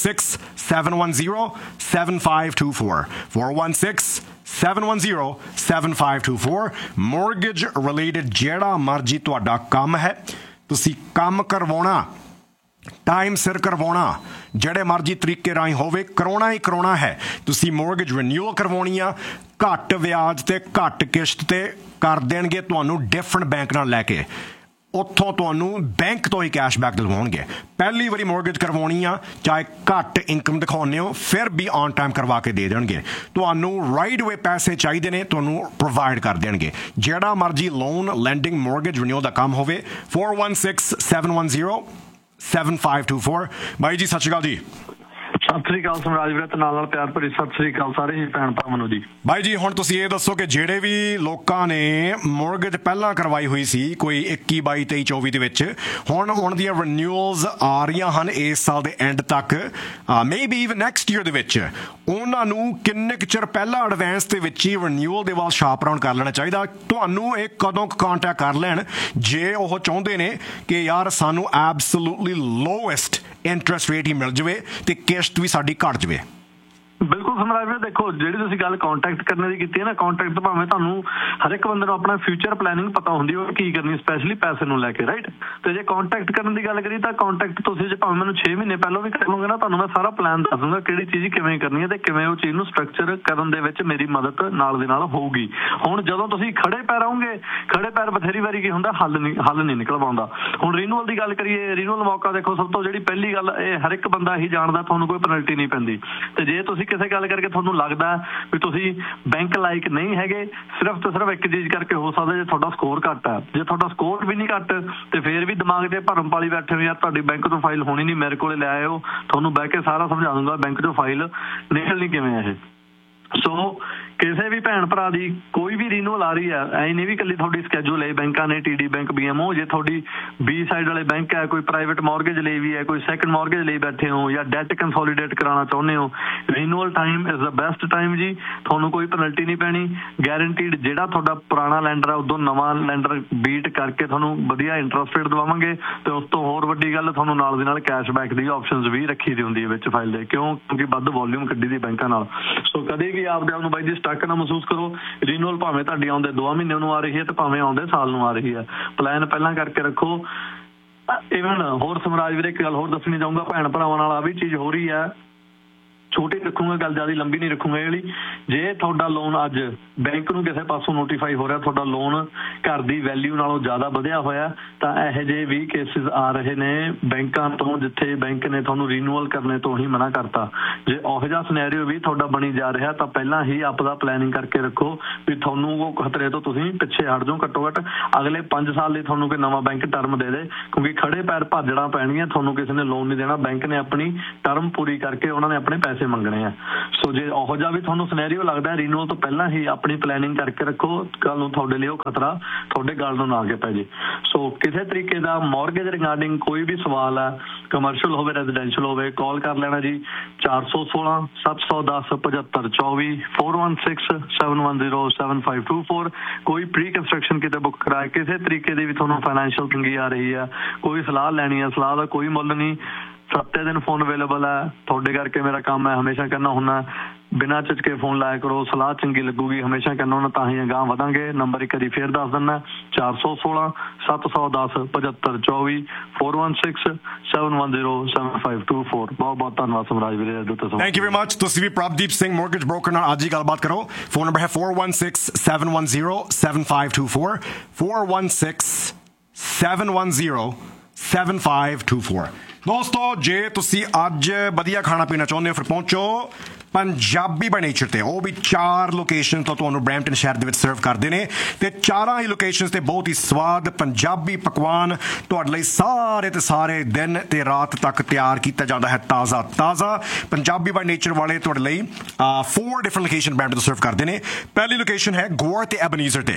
416-710-7524 416-710-7524। mortgage related ਜਿਹੜਾ ਮਰਜ਼ੀ ਤੁਹਾਡਾ ਕੰਮ ਹੈ, ਤੁਸੀਂ ਕੰਮ ਕਰਵਾਉਣਾ, ਟਾਈਮ ਸਿਰ ਕਰਵਾਉਣਾ, ਜਿਹੜੇ ਮਰਜ਼ੀ ਤਰੀਕੇ ਰਾਹੀਂ ਹੋਵੇ, ਕਰਵਾਉਣਾ ਹੀ ਕਰਵਾਉਣਾ ਹੈ। ਤੁਸੀਂ ਮੋਰਗੇਜ ਰਿਨਿਊਅਲ ਕਰਵਾਉਣੀ ਆ, ਘੱਟ ਵਿਆਜ ਤੇ ਘੱਟ ਕਿਸ਼ਤ ਤੇ ਕਰ ਦੇਣਗੇ ਤੁਹਾਨੂੰ ਡਿਫਰੈਂਟ ਬੈਂਕ ਨਾਲ ਲੈ ਕੇ, ਉੱਥੋਂ ਤੁਹਾਨੂੰ ਬੈਂਕ ਤੋਂ ਹੀ ਕੈਸ਼ਬੈਕ ਦਿਲਵਾਉਣਗੇ। ਪਹਿਲੀ ਵਾਰੀ ਮੋਰਗੇਜ ਕਰਵਾਉਣੀ ਆ, ਚਾਹੇ ਘੱਟ ਇਨਕਮ ਦਿਖਾਉਂਦੇ ਹੋ, ਫਿਰ ਵੀ ਔਨ ਟਾਈਮ ਕਰਵਾ ਕੇ ਦੇ ਦੇਣਗੇ। ਤੁਹਾਨੂੰ ਰਾਈਟ ਵੇ ਪੈਸੇ ਚਾਹੀਦੇ ਨੇ, ਤੁਹਾਨੂੰ ਪ੍ਰੋਵਾਈਡ ਕਰ ਦੇਣਗੇ। ਜਿਹੜਾ ਮਰਜ਼ੀ ਲੋਨ, ਲੈਂਡਿੰਗ, ਮੋਰਗੇਜ ਰਿਨਿਊਅਲ ਦਾ ਕੰਮ ਹੋਵੇ, 416-710-7524। ਬਾਈ ਜੀ ਸਤਿ ਸ਼੍ਰੀ ਅਕਾਲ ਜੀ। ਸਤਿ ਸ੍ਰੀ ਅਕਾਲ ਸਮਰਾਜ ਵੀਰੇ, ਤੇ ਨਾਲ ਪਿਆਰ ਭਰੀ ਸਤਿ ਸ੍ਰੀ ਅਕਾਲ ਸਾਰੇ ਹੀ ਭੈਣ ਭਰਾਵਾਂ ਨੂੰ ਜੀ। ਬਾਈ ਜੀ ਹੁਣ ਤੁਸੀਂ ਇਹ ਦੱਸੋ ਕਿ ਜਿਹੜੇ ਵੀ ਲੋਕਾਂ ਨੇ ਮੋਰਗੇਜ ਪਹਿਲਾਂ ਕਰਵਾਈ ਹੋਈ ਸੀ ਕੋਈ 21, 22, 23, 24 ਦੇ ਵਿੱਚ, ਹੁਣ ਦੀਆਂ ਰਿਨਿਊਅਲਸ ਆ ਰਹੀਆਂ ਹਨ ਇਸ ਸਾਲ ਦੇ ਐਂਡ ਤੱਕ, ਮੇਬੀ ਈਵਨ ਨੈਕਸਟ ਈਅਰ ਦੇ ਵਿੱਚ, ਉਹਨਾਂ ਨੂੰ ਕਿੰਨੇ ਕੁ ਚਿਰ ਪਹਿਲਾਂ ਐਡਵਾਂਸ ਦੇ ਵਿੱਚ ਹੀ ਰਿਨਿਊਅਲ ਦੇ ਵੱਲ ਸ਼ਾਪ ਰਾਉਂਡ ਕਰ ਲੈਣਾ ਚਾਹੀਦਾ? ਤੁਹਾਨੂੰ ਇਹ ਕਦੋਂ ਕੰਟੈਕਟ ਕਰ ਲੈਣ ਜੇ ਉਹ ਚਾਹੁੰਦੇ ਨੇ ਕਿ ਯਾਰ ਸਾਨੂੰ ਐਬਸੋਲੂਟਲੀ ਲੋਐਸਟ ਇੰਟਰਸਟ ਰੇਟ ਹੀ ਮਿਲ ਜਾਵੇ ਤੇ ਕਿਸ਼ਤ ਵੀ ਸਾਡੀ ਘੱਟ ਜਾਵੇ? ਬਿਲਕੁਲ ਸਮਰਾਜ ਵੀਰੇ, ਦੇਖੋ ਜਿਹੜੀ ਤੁਸੀਂ ਗੱਲ ਕੰਟੈਕਟ ਕਰਨ ਦੀ ਕੀਤੀ ਹੈ ਨਾ, ਕੰਟੈਕਟ ਭਾਵੇਂ ਤੁਹਾਨੂੰ ਹਰ ਇੱਕ ਬੰਦੇ ਨੂੰ ਆਪਣਾ ਫਿਊਚਰ ਪਲੈਨਿੰਗ ਪਤਾ ਹੁੰਦੀ ਉਹ ਕੀ ਕਰਨੀ, ਸਪੈਸ਼ਲੀ ਪੈਸੇ ਨੂੰ ਲੈ ਕੇ, ਰਾਈਟ। ਤੇ ਜੇ ਕੰਟੈਕਟ ਕਰਨ ਦੀ ਗੱਲ ਕਰੀ ਤਾਂ ਕੰਟੈਕਟ ਤੁਸੀਂ ਜੇ ਭਾਵੇਂ ਮੈਨੂੰ 6 ਮਹੀਨੇ ਪਹਿਲਾਂ ਵੀ ਕਰ ਲਓਗੇ ਨਾ, ਤੁਹਾਨੂੰ ਮੈਂ ਸਾਰਾ ਪਲਾਨ ਦੱਸ ਦੂੰਗਾ ਕਿਹੜੀ ਚੀਜ਼ ਕਿਵੇਂ ਕਰਨੀ ਹੈ ਤੇ ਕਿਵੇਂ ਉਹ ਚੀਜ਼ ਨੂੰ ਸਟਰਕਚਰ ਕਰਨ ਦੇ ਵਿੱਚ ਮੇਰੀ ਮਦਦ ਨਾਲ ਦੇ ਨਾਲ ਹੋਊਗੀ। ਹੁਣ ਜਦੋਂ ਤੁਸੀਂ ਖੜੇ ਪੈਰ ਆਉਂਗੇ, ਖੜੇ ਪੈਰ ਬਥੇਰੀ ਵਾਰੀ ਕੀ ਹੁੰਦਾ, ਹੱਲ ਨਹੀਂ ਨਿਕਲ ਪਾਉਂਦਾ। ਹੁਣ ਰੀਨੂਅਲ ਦੀ ਗੱਲ ਕਰੀਏ, ਰੀਨੂਅਲ ਮੌਕਾ ਦੇਖੋ, ਸਭ ਤੋਂ ਜਿਹੜੀ ਪਹਿਲੀ ਗੱਲ, ਇਹ ਹਰ ਇੱਕ ਬੰਦਾ ਹੀ ਜਾਣਦਾ, ਤੁਹਾਨੂੰ ਕੋਈ ਪੈਨਲਟੀ ਨਹੀਂ ਪੈਂਦੀ। ਤੇ ਜੇ ਤੁਸੀਂ ਕਿਸੇ ਗੱਲ ਕਰਕੇ ਤੁਹਾਨੂੰ ਲੱਗਦਾ ਵੀ ਤੁਸੀਂ ਬੈਂਕ ਲਾਇਕ ਨਹੀਂ ਹੈਗੇ, ਸਿਰਫ ਤੇ ਸਿਰਫ ਇੱਕ ਚੀਜ਼ ਕਰਕੇ ਹੋ ਸਕਦਾ, ਜੇ ਤੁਹਾਡਾ ਸਕੋਰ ਘੱਟ ਹੈ। ਜੇ ਤੁਹਾਡਾ ਸਕੋਰ ਵੀ ਨਹੀਂ ਘੱਟ ਤੇ ਫੇਰ ਵੀ ਦਿਮਾਗ ਤੇ ਭਰਮ ਪਾਲੀ ਬੈਠੇ ਹੋ, ਯਾਰ ਤੁਹਾਡੀ ਬੈਂਕ ਤੋਂ ਫਾਈਲ ਹੋਣੀ ਨਹੀਂ, ਮੇਰੇ ਕੋਲੇ ਲੈ ਆਇਓ, ਤੁਹਾਨੂੰ ਬਹਿ ਕੇ ਸਾਰਾ ਸਮਝਾ ਦੂੰਗਾ ਬੈਂਕ ਤੋਂ ਫਾਈਲ ਨਿਕਲਣੀ ਕਿਵੇਂ ਹੈ। ਸੋ ਕਿਸੇ ਵੀ ਭੈਣ ਭਰਾ ਦੀ ਕੋਈ ਵੀ ਰੀਨੂਅਲ ਆ ਰਹੀ ਹੈ, ਐ ਨਹੀਂ ਵੀ ਇਕੱਲੀ ਤੁਹਾਡੀ ਸਕੈਜੂਲ ਹੈ ਬੈਂਕਾਂ ਨੇ, TD ਬੈਂਕ, BMO, ਜੇ ਤੁਹਾਡੀ B ਸਾਈਡ ਵਾਲੇ ਬੈਂਕ ਹੈ, ਕੋਈ ਪ੍ਰਾਈਵੇਟ ਮੌਰਗੇਜ ਲਈ ਵੀ ਹੈ, ਕੋਈ ਸੈਕੰਡ ਮੌਰਗੇਜ ਲਈ ਬੈਠੇ ਹੋ, ਜਾਂ ਡੈਟ ਕੰਸੋਲੀਡੇਟ ਕਰਾਉਣਾ ਚਾਹੁੰਦੇ ਹੋ, ਰੀਨੂਅਲ time is the best time ਜੀ। ਤੁਹਾਨੂੰ ਕੋਈ ਪੈਨਲਟੀ ਨਹੀਂ ਪੈਣੀ, ਗੈਰੰਟੀਡ। ਜਿਹੜਾ ਤੁਹਾਡਾ ਪੁਰਾਣਾ ਲੈਂਡਰ ਹੈ ਉਦੋਂ ਨਵਾਂ ਲੈਂਡਰ ਬੀਟ ਕਰਕੇ ਤੁਹਾਨੂੰ ਵਧੀਆ ਇੰਟਰਸਟ ਰੇਟ ਦਵਾਵਾਂਗੇ, ਤੇ ਉਸ ਤੋਂ ਹੋਰ ਵੱਡੀ ਗੱਲ, ਤੁਹਾਨੂੰ ਨਾਲ ਦੀ ਨਾਲ ਕੈਸ਼ਬੈਕ ਦੀ ਆਪਸ਼ਨਸ ਵੀ ਰੱਖੀ ਦੀ ਹੁੰਦੀ ਹੈ ਵਿੱਚ ਫਾਈਲ ਦੇ, ਕਿਉਂਕਿ ਵੱਧ ਵੋਲਿਊਮ ਕੱਢੀ ਦੀ ਬੈਂਕਾਂ ਨਾਲ। ਸੋ ਕਦੇ ਵੀ ਆਪਦੇ ਆਪ ਨੂੰ ਬਾਈ ਜੀ ਸਟੱਕ ਨਾ ਮਹਿਸੂਸ ਕਰੋ। ਰੀਨੂਅਲ ਭਾਵੇਂ ਤੁਹਾਡੀ ਆਉਂਦੇ 2 ਮਹੀਨੇ ਨੂੰ ਆ ਰਹੀ ਹੈ ਤੇ ਭਾਵੇਂ ਆਉਂਦੇ ਸਾਲ ਨੂੰ ਆ ਰਹੀ ਹੈ, ਪਲਾਨ ਪਹਿਲਾਂ ਕਰਕੇ ਰੱਖੋ। ਇਵਨ ਹੋਰ ਸਮਰਾਜ ਵੀਰੇ ਇੱਕ ਗੱਲ ਹੋਰ ਦੱਸਣੀ ਚਾਹੂੰਗਾ ਭੈਣ ਭਰਾਵਾਂ ਨਾਲ, ਆ ਵੀ ਚੀਜ਼ ਹੋ ਰਹੀ ਹੈ, ਛੋਟੀ ਰੱਖੂੰਗਾ ਗੱਲ, ਜ਼ਿਆਦਾ ਲੰਬੀ ਨਹੀਂ ਰੱਖੂੰਗਾ ਇਹ ਵਾਲੀ। ਜੇ ਤੁਹਾਡਾ ਲੋਨ ਅੱਜ ਬੈਂਕ ਨੂੰ ਕਿਸੇ ਪਾਸੋਂ ਨੋਟੀਫਾਈ ਹੋ ਰਿਹਾ, ਤੁਹਾਡਾ ਲੋਨ ਘਰ ਦੀ ਵੈਲਿਊ ਨਾਲੋਂ ਜ਼ਿਆਦਾ ਵਧਿਆ ਹੋਇਆ, ਤਾਂ ਇਹੋ ਜਿਹੇ ਵੀ ਕੇਸਿਸ ਆ ਰਹੇ ਨੇ ਬੈਂਕਾਂ ਤੋਂ, ਜਿੱਥੇ ਬੈਂਕ ਨੇ ਤੁਹਾਨੂੰ ਰੀਨੂਅਲ ਕਰਨੇ ਤੋਂ ਹੀ ਮਨਾ ਕਰਤਾ। ਜੇ ਉਹੋ ਜਿਹਾ ਸਿਨੈਰੀਓ ਵੀ ਤੁਹਾਡਾ ਬਣੀ ਜਾ ਰਿਹਾ ਤਾਂ ਪਹਿਲਾਂ ਹੀ ਆਪਦਾ ਪਲੈਨਿੰਗ ਕਰਕੇ ਰੱਖੋ ਵੀ ਤੁਹਾਨੂੰ ਉਹ ਖਤਰੇ ਤੋਂ ਤੁਸੀਂ ਪਿੱਛੇ ਹਟ ਜਾਓ। ਘੱਟੋ ਘੱਟ ਅਗਲੇ 5 ਸਾਲ ਲਈ ਤੁਹਾਨੂੰ ਕੋਈ ਨਵਾਂ ਬੈਂਕ ਟਰਮ ਦੇ ਦੇ, ਕਿਉਂਕਿ ਖੜੇ ਪੈਰ ਭਾਜੜਾਂ ਪੈਣਗੀਆਂ, ਤੁਹਾਨੂੰ ਕਿਸੇ ਨੇ ਲੋਨ ਨਹੀਂ ਦੇਣਾ। ਬੈਂਕ ਨੇ ਆਪਣੀ ਟਰਮ ਪੂਰੀ ਕਰਕੇ ਉਹਨਾਂ ਨੇ ਆਪਣੇ ਪੈਸੇ ਪੈਸੇ ਮੰਗਣੇ ਆ। ਸੋ ਜੇ ਉਹੋ ਜਿਹਾ ਵੀ ਤੁਹਾਨੂੰ ਸਿਨੈਰੀਓ ਲੱਗਦਾ ਰੀਨੂਅਲ ਤੋਂ ਪਹਿਲਾਂ ਹੀ ਆਪਣੀ ਪਲੈਨਿੰਗ ਕਰਕੇ ਰੱਖੋ, ਕੱਲ ਨੂੰ ਤੁਹਾਡੇ ਲਈ ਉਹ ਖਤਰਾ ਤੁਹਾਡੇ ਗੱਲ ਨੂੰ ਨਾ ਅੱਗੇ ਪੈ ਜੇ। ਸੋ ਕਿਸੇ ਤਰੀਕੇ ਦਾ ਮੌਰਗੇਜ ਰਿਗਾਰਡਿੰਗ ਕੋਈ ਵੀ ਸਵਾਲ ਹੈ, ਕਮਰਸ਼ੀਅਲ ਹੋਵੇ ਰੈਜ਼ੀਡੈਂਸ਼ੀਅਲ ਹੋਵੇ, ਕਾਲ ਕਰ ਲੈਣਾ ਜੀ 416 710 7524 416 710 7524। ਕੋਈ ਪ੍ਰੀ ਕੰਸਟਰਕਸ਼ਨ ਕਿਤੇ ਬੁੱਕ ਕਰਾਏ, ਕਿਸੇ ਤਰੀਕੇ ਦੀ ਵੀ ਤੁਹਾਨੂੰ ਫਾਈਨੈਂਸ਼ੀਅਲ ਤੰਗੀ ਆ ਰਹੀ ਆ, ਕੋਈ ਸਲਾਹ ਲੈਣੀ ਆ, ਸਲਾਹ ਦਾ ਕੋਈ ਮੁੱਲ ਨਹੀਂ, 7 ਦਿਨ ਫੋਨ ਅਵੇਲੇਬਲ ਹੈ। ਤੁਹਾਡੇ ਕਰਕੇ ਮੇਰਾ ਕੰਮ ਹੈ, ਹਮੇਸ਼ਾ ਕਹਿੰਦਾ ਹੁੰਦਾ ਬਿਨਾਂ ਝਿਜਕੇ ਫੋਨ ਲਾਇਆ ਕਰੋ, ਸਲਾਹ ਚੰਗੀ ਲੱਗੂਗੀ, ਹਮੇਸ਼ਾ ਕਹਿੰਦਾ ਹੁੰਦਾ ਤਾਂ ਹੀ ਅਗਾਂਹ ਵਧਾਂਗੇ। ਨੰਬਰ ਇੱਕ ਵਾਰੀ ਫੇਰ ਦੱਸ ਦਿੰਦਾ 416 710 7524 416 710 7524। ਬਹੁਤ ਬਹੁਤ ਧੰਨਵਾਦ ਸਮਰਾਜ ਵੀਰੇ। Thank you very much. ਤੁਸੀਂ ਵੀ ਪ੍ਰਭਦੀਪ ਸਿੰਘ ਮੋਰਗੇਜ ਬ੍ਰੋਕਰ ਨਾਲ ਅੱਜ ਹੀ ਗੱਲਬਾਤ ਕਰੋ। ਫੋਨ ਨੰਬਰ ਹੈ 416 710 7524 416 710 7524। ਦੋਸਤੋ ਜੇ ਤੁਸੀਂ ਅੱਜ ਵਧੀਆ ਖਾਣਾ ਪੀਣਾ ਚਾਹੁੰਦੇ ਹੋ ਫਿਰ ਪਹੁੰਚੋ ਪੰਜਾਬੀ ਬਾਈ ਨੇਚਰ ਤੇ। ਉਹ ਵੀ 4 ਲੋਕੇਸ਼ਨ ਤੋਂ ਤੁਹਾਨੂੰ ਬਰੈਂਪਟਨ ਸ਼ਹਿਰ ਦੇ ਵਿੱਚ ਸਰਵ ਕਰਦੇ ਨੇ ਤੇ 4 ਹੀ ਲੋਕੇਸ਼ਨਸ ਤੇ ਬਹੁਤ ਹੀ ਸਵਾਦ ਪੰਜਾਬੀ ਪਕਵਾਨ ਤੁਹਾਡੇ ਲਈ ਸਾਰੇ ਤੇ ਸਾਰੇ ਦਿਨ ਤੇ ਰਾਤ ਤੱਕ ਤਿਆਰ ਕੀਤਾ ਜਾਂਦਾ ਹੈ। ਤਾਜ਼ਾ ਪੰਜਾਬੀ ਬਾਈ ਨੇਚਰ ਵਾਲੇ ਤੁਹਾਡੇ ਲਈ 4 ਡਿਫਰੈਂਟ ਲੋਕੇਸ਼ਨ ਬਰੈਂਪਟਨ ਤੋਂ ਸਰਵ ਕਰਦੇ ਨੇ। ਪਹਿਲੀ ਲੋਕੇਸ਼ਨ ਹੈ ਗੋਰ ਤੇ ਐਬਨੀਜ਼ਰ ਤੇ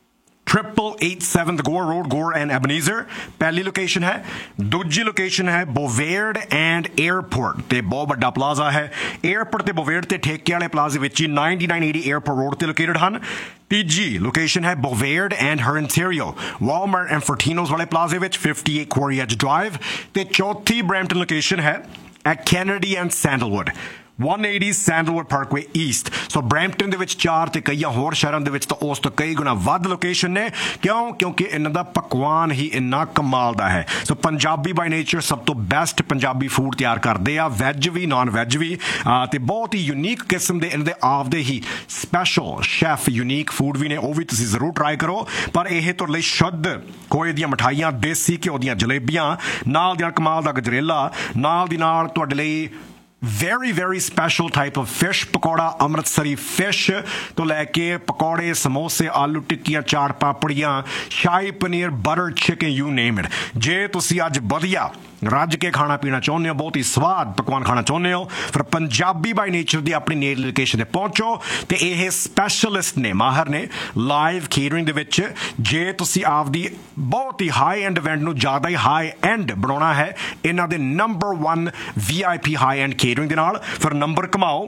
887 ਗੋਰ ਰੋਡ, ਗੋਰ ਐਂਡ ਐਬਨੀਜ਼ਰ ਪਹਿਲੀ ਲੋਕੇਸ਼ਨ ਹੈ। ਦੂਜੀ ਲੋਕੇਸ਼ਨ ਹੈ ਬੋਵੇਰਡ ਐਂਡ 에ਅਰਪੋਰਟ ਤੇ ਬਹੁਤ ਵੱਡਾ ਪਲਾਜ਼ਾ ਹੈ। 에ਅਰਪੋਰਟ ਤੇ ਬੋਵੇਰਡ ਤੇ ਠੇਕੇ ਵਾਲੇ ਪਲਾਜ਼ੇ ਵਿੱਚ ਹੀ 9980 에ਅਰਪੋਰਟ ਰੋਡ ਤੇ ਲੋਕੇਟਡ ਹਨ। ਤੀਜੀ ਲੋਕੇਸ਼ਨ ਹੈ ਬੋਵੇਰਡ ਐਂਡ ਹਰਨਟੇਰੀਓ ਵਾਲਮਾਰਟ ਐਂਡ ਫੋਰਟੀਨੋਸ ਵਾਲੇ ਪਲਾਜ਼ੇ ਵਿੱਚ 58 ਕੁਆਰੀ ਐਜ ਡਰਾਈਵ। ਤੇ ਚੌਥੀ ਬਰੈਂਪਟਨ ਲੋਕੇਸ਼ਨ ਹੈ at Kennedy and sandalwood 180 sandalwood Parkway East. So Brampton ਦੇ ਵਿੱਚ 4 ਤੇ ਕਈਆਂ ਹੋਰ ਸ਼ਹਿਰਾਂ ਦੇ ਵਿੱਚ ਤਾਂ ਉਸ ਤੋਂ ਕਈ ਗੁਣਾ ਵੱਧ ਲੋਕੇਸ਼ਨ ਨੇ। ਕਿਉਂਕਿ ਇਹਨਾਂ ਦਾ ਪਕਵਾਨ ਹੀ ਇੰਨਾ ਕਮਾਲ ਦਾ ਹੈ। ਸੋ ਪੰਜਾਬੀ ਬਾਈ ਨੇਚਰ ਸਭ ਤੋਂ ਬੈਸਟ ਪੰਜਾਬੀ ਫੂਡ ਤਿਆਰ ਕਰਦੇ ਆ, ਵੈਜ ਵੀ ਨਾਨ ਵੈਜ ਵੀ, ਤੇ ਬਹੁਤ ਹੀ ਯੂਨੀਕ ਕਿਸਮ ਦੇ ਇਹਨਾਂ ਦੇ ਆਪਦੇ ਹੀ ਸਪੈਸ਼ਲ ਸ਼ੈਫ ਯੂਨੀਕ ਫੂਡ ਵੀ ਨੇ, ਉਹ ਵੀ ਤੁਸੀਂ ਜ਼ਰੂਰ ਟਰਾਈ ਕਰੋ। ਪਰ ਇਹ ਤੁਹਾਡੇ ਲਈ ਸ਼ੁੱਧ ਖੋਏ ਦੀਆਂ ਮਠਾਈਆਂ, ਦੇਸੀ ਘਿਓ ਦੀਆਂ ਜਲੇਬੀਆਂ, ਨਾਲ ਦੀ ਨਾਲ ਕਮਾਲ ਦਾ ਗਜਰੇਲਾ, ਨਾਲ ਦੀ ਨਾਲ ਤੁਹਾਡੇ ਲਈ very special type of fish pakora, Amritsari fish ਤੋਂ ਲੈ ਕੇ ਪਕੌੜੇ, ਸਮੋਸੇ, ਆਲੂ ਟਿੱਕੀਆਂ, chaat ਪਾਪੜੀਆਂ, shahi paneer, butter chicken, you name it. ਜੇ ਤੁਸੀਂ ਅੱਜ ਵਧੀਆ ਰੱਜ ਕੇ ਖਾਣਾ ਪੀਣਾ ਚਾਹੁੰਦੇ ਹੋ, ਬਹੁਤ ਹੀ ਸਵਾਦ ਪਕਵਾਨ ਖਾਣਾ ਚਾਹੁੰਦੇ ਹੋ, ਫਿਰ ਪੰਜਾਬੀ ਬਾਈ ਨੇਚਰ ਦੀ ਆਪਣੀ ਨੇੜ ਲੋਕੇਸ਼ਨ ਤੇ ਪਹੁੰਚੋ। ਤੇ ਇਹ ਸਪੈਸ਼ਲਿਸਟ ਨੇ, ਮਾਹਰ ਨੇ ਲਾਈਵ ਕੇਟਰਿੰਗ ਦੇ ਵਿੱਚ। ਜੇ ਤੁਸੀਂ ਆਪਦੀ ਬਹੁਤ ਹੀ ਹਾਈ ਐਂਡ ਇਵੈਂਟ ਨੂੰ ਜ਼ਿਆਦਾ ਹੀ ਹਾਈ ਐਂਡ ਬਣਾਉਣਾ ਹੈ ਇਹਨਾਂ ਦੇ number 1 VIP high end catering ਦੇ ਨਾਲ, ਫਿਰ ਨੰਬਰ ਘਮਾਓ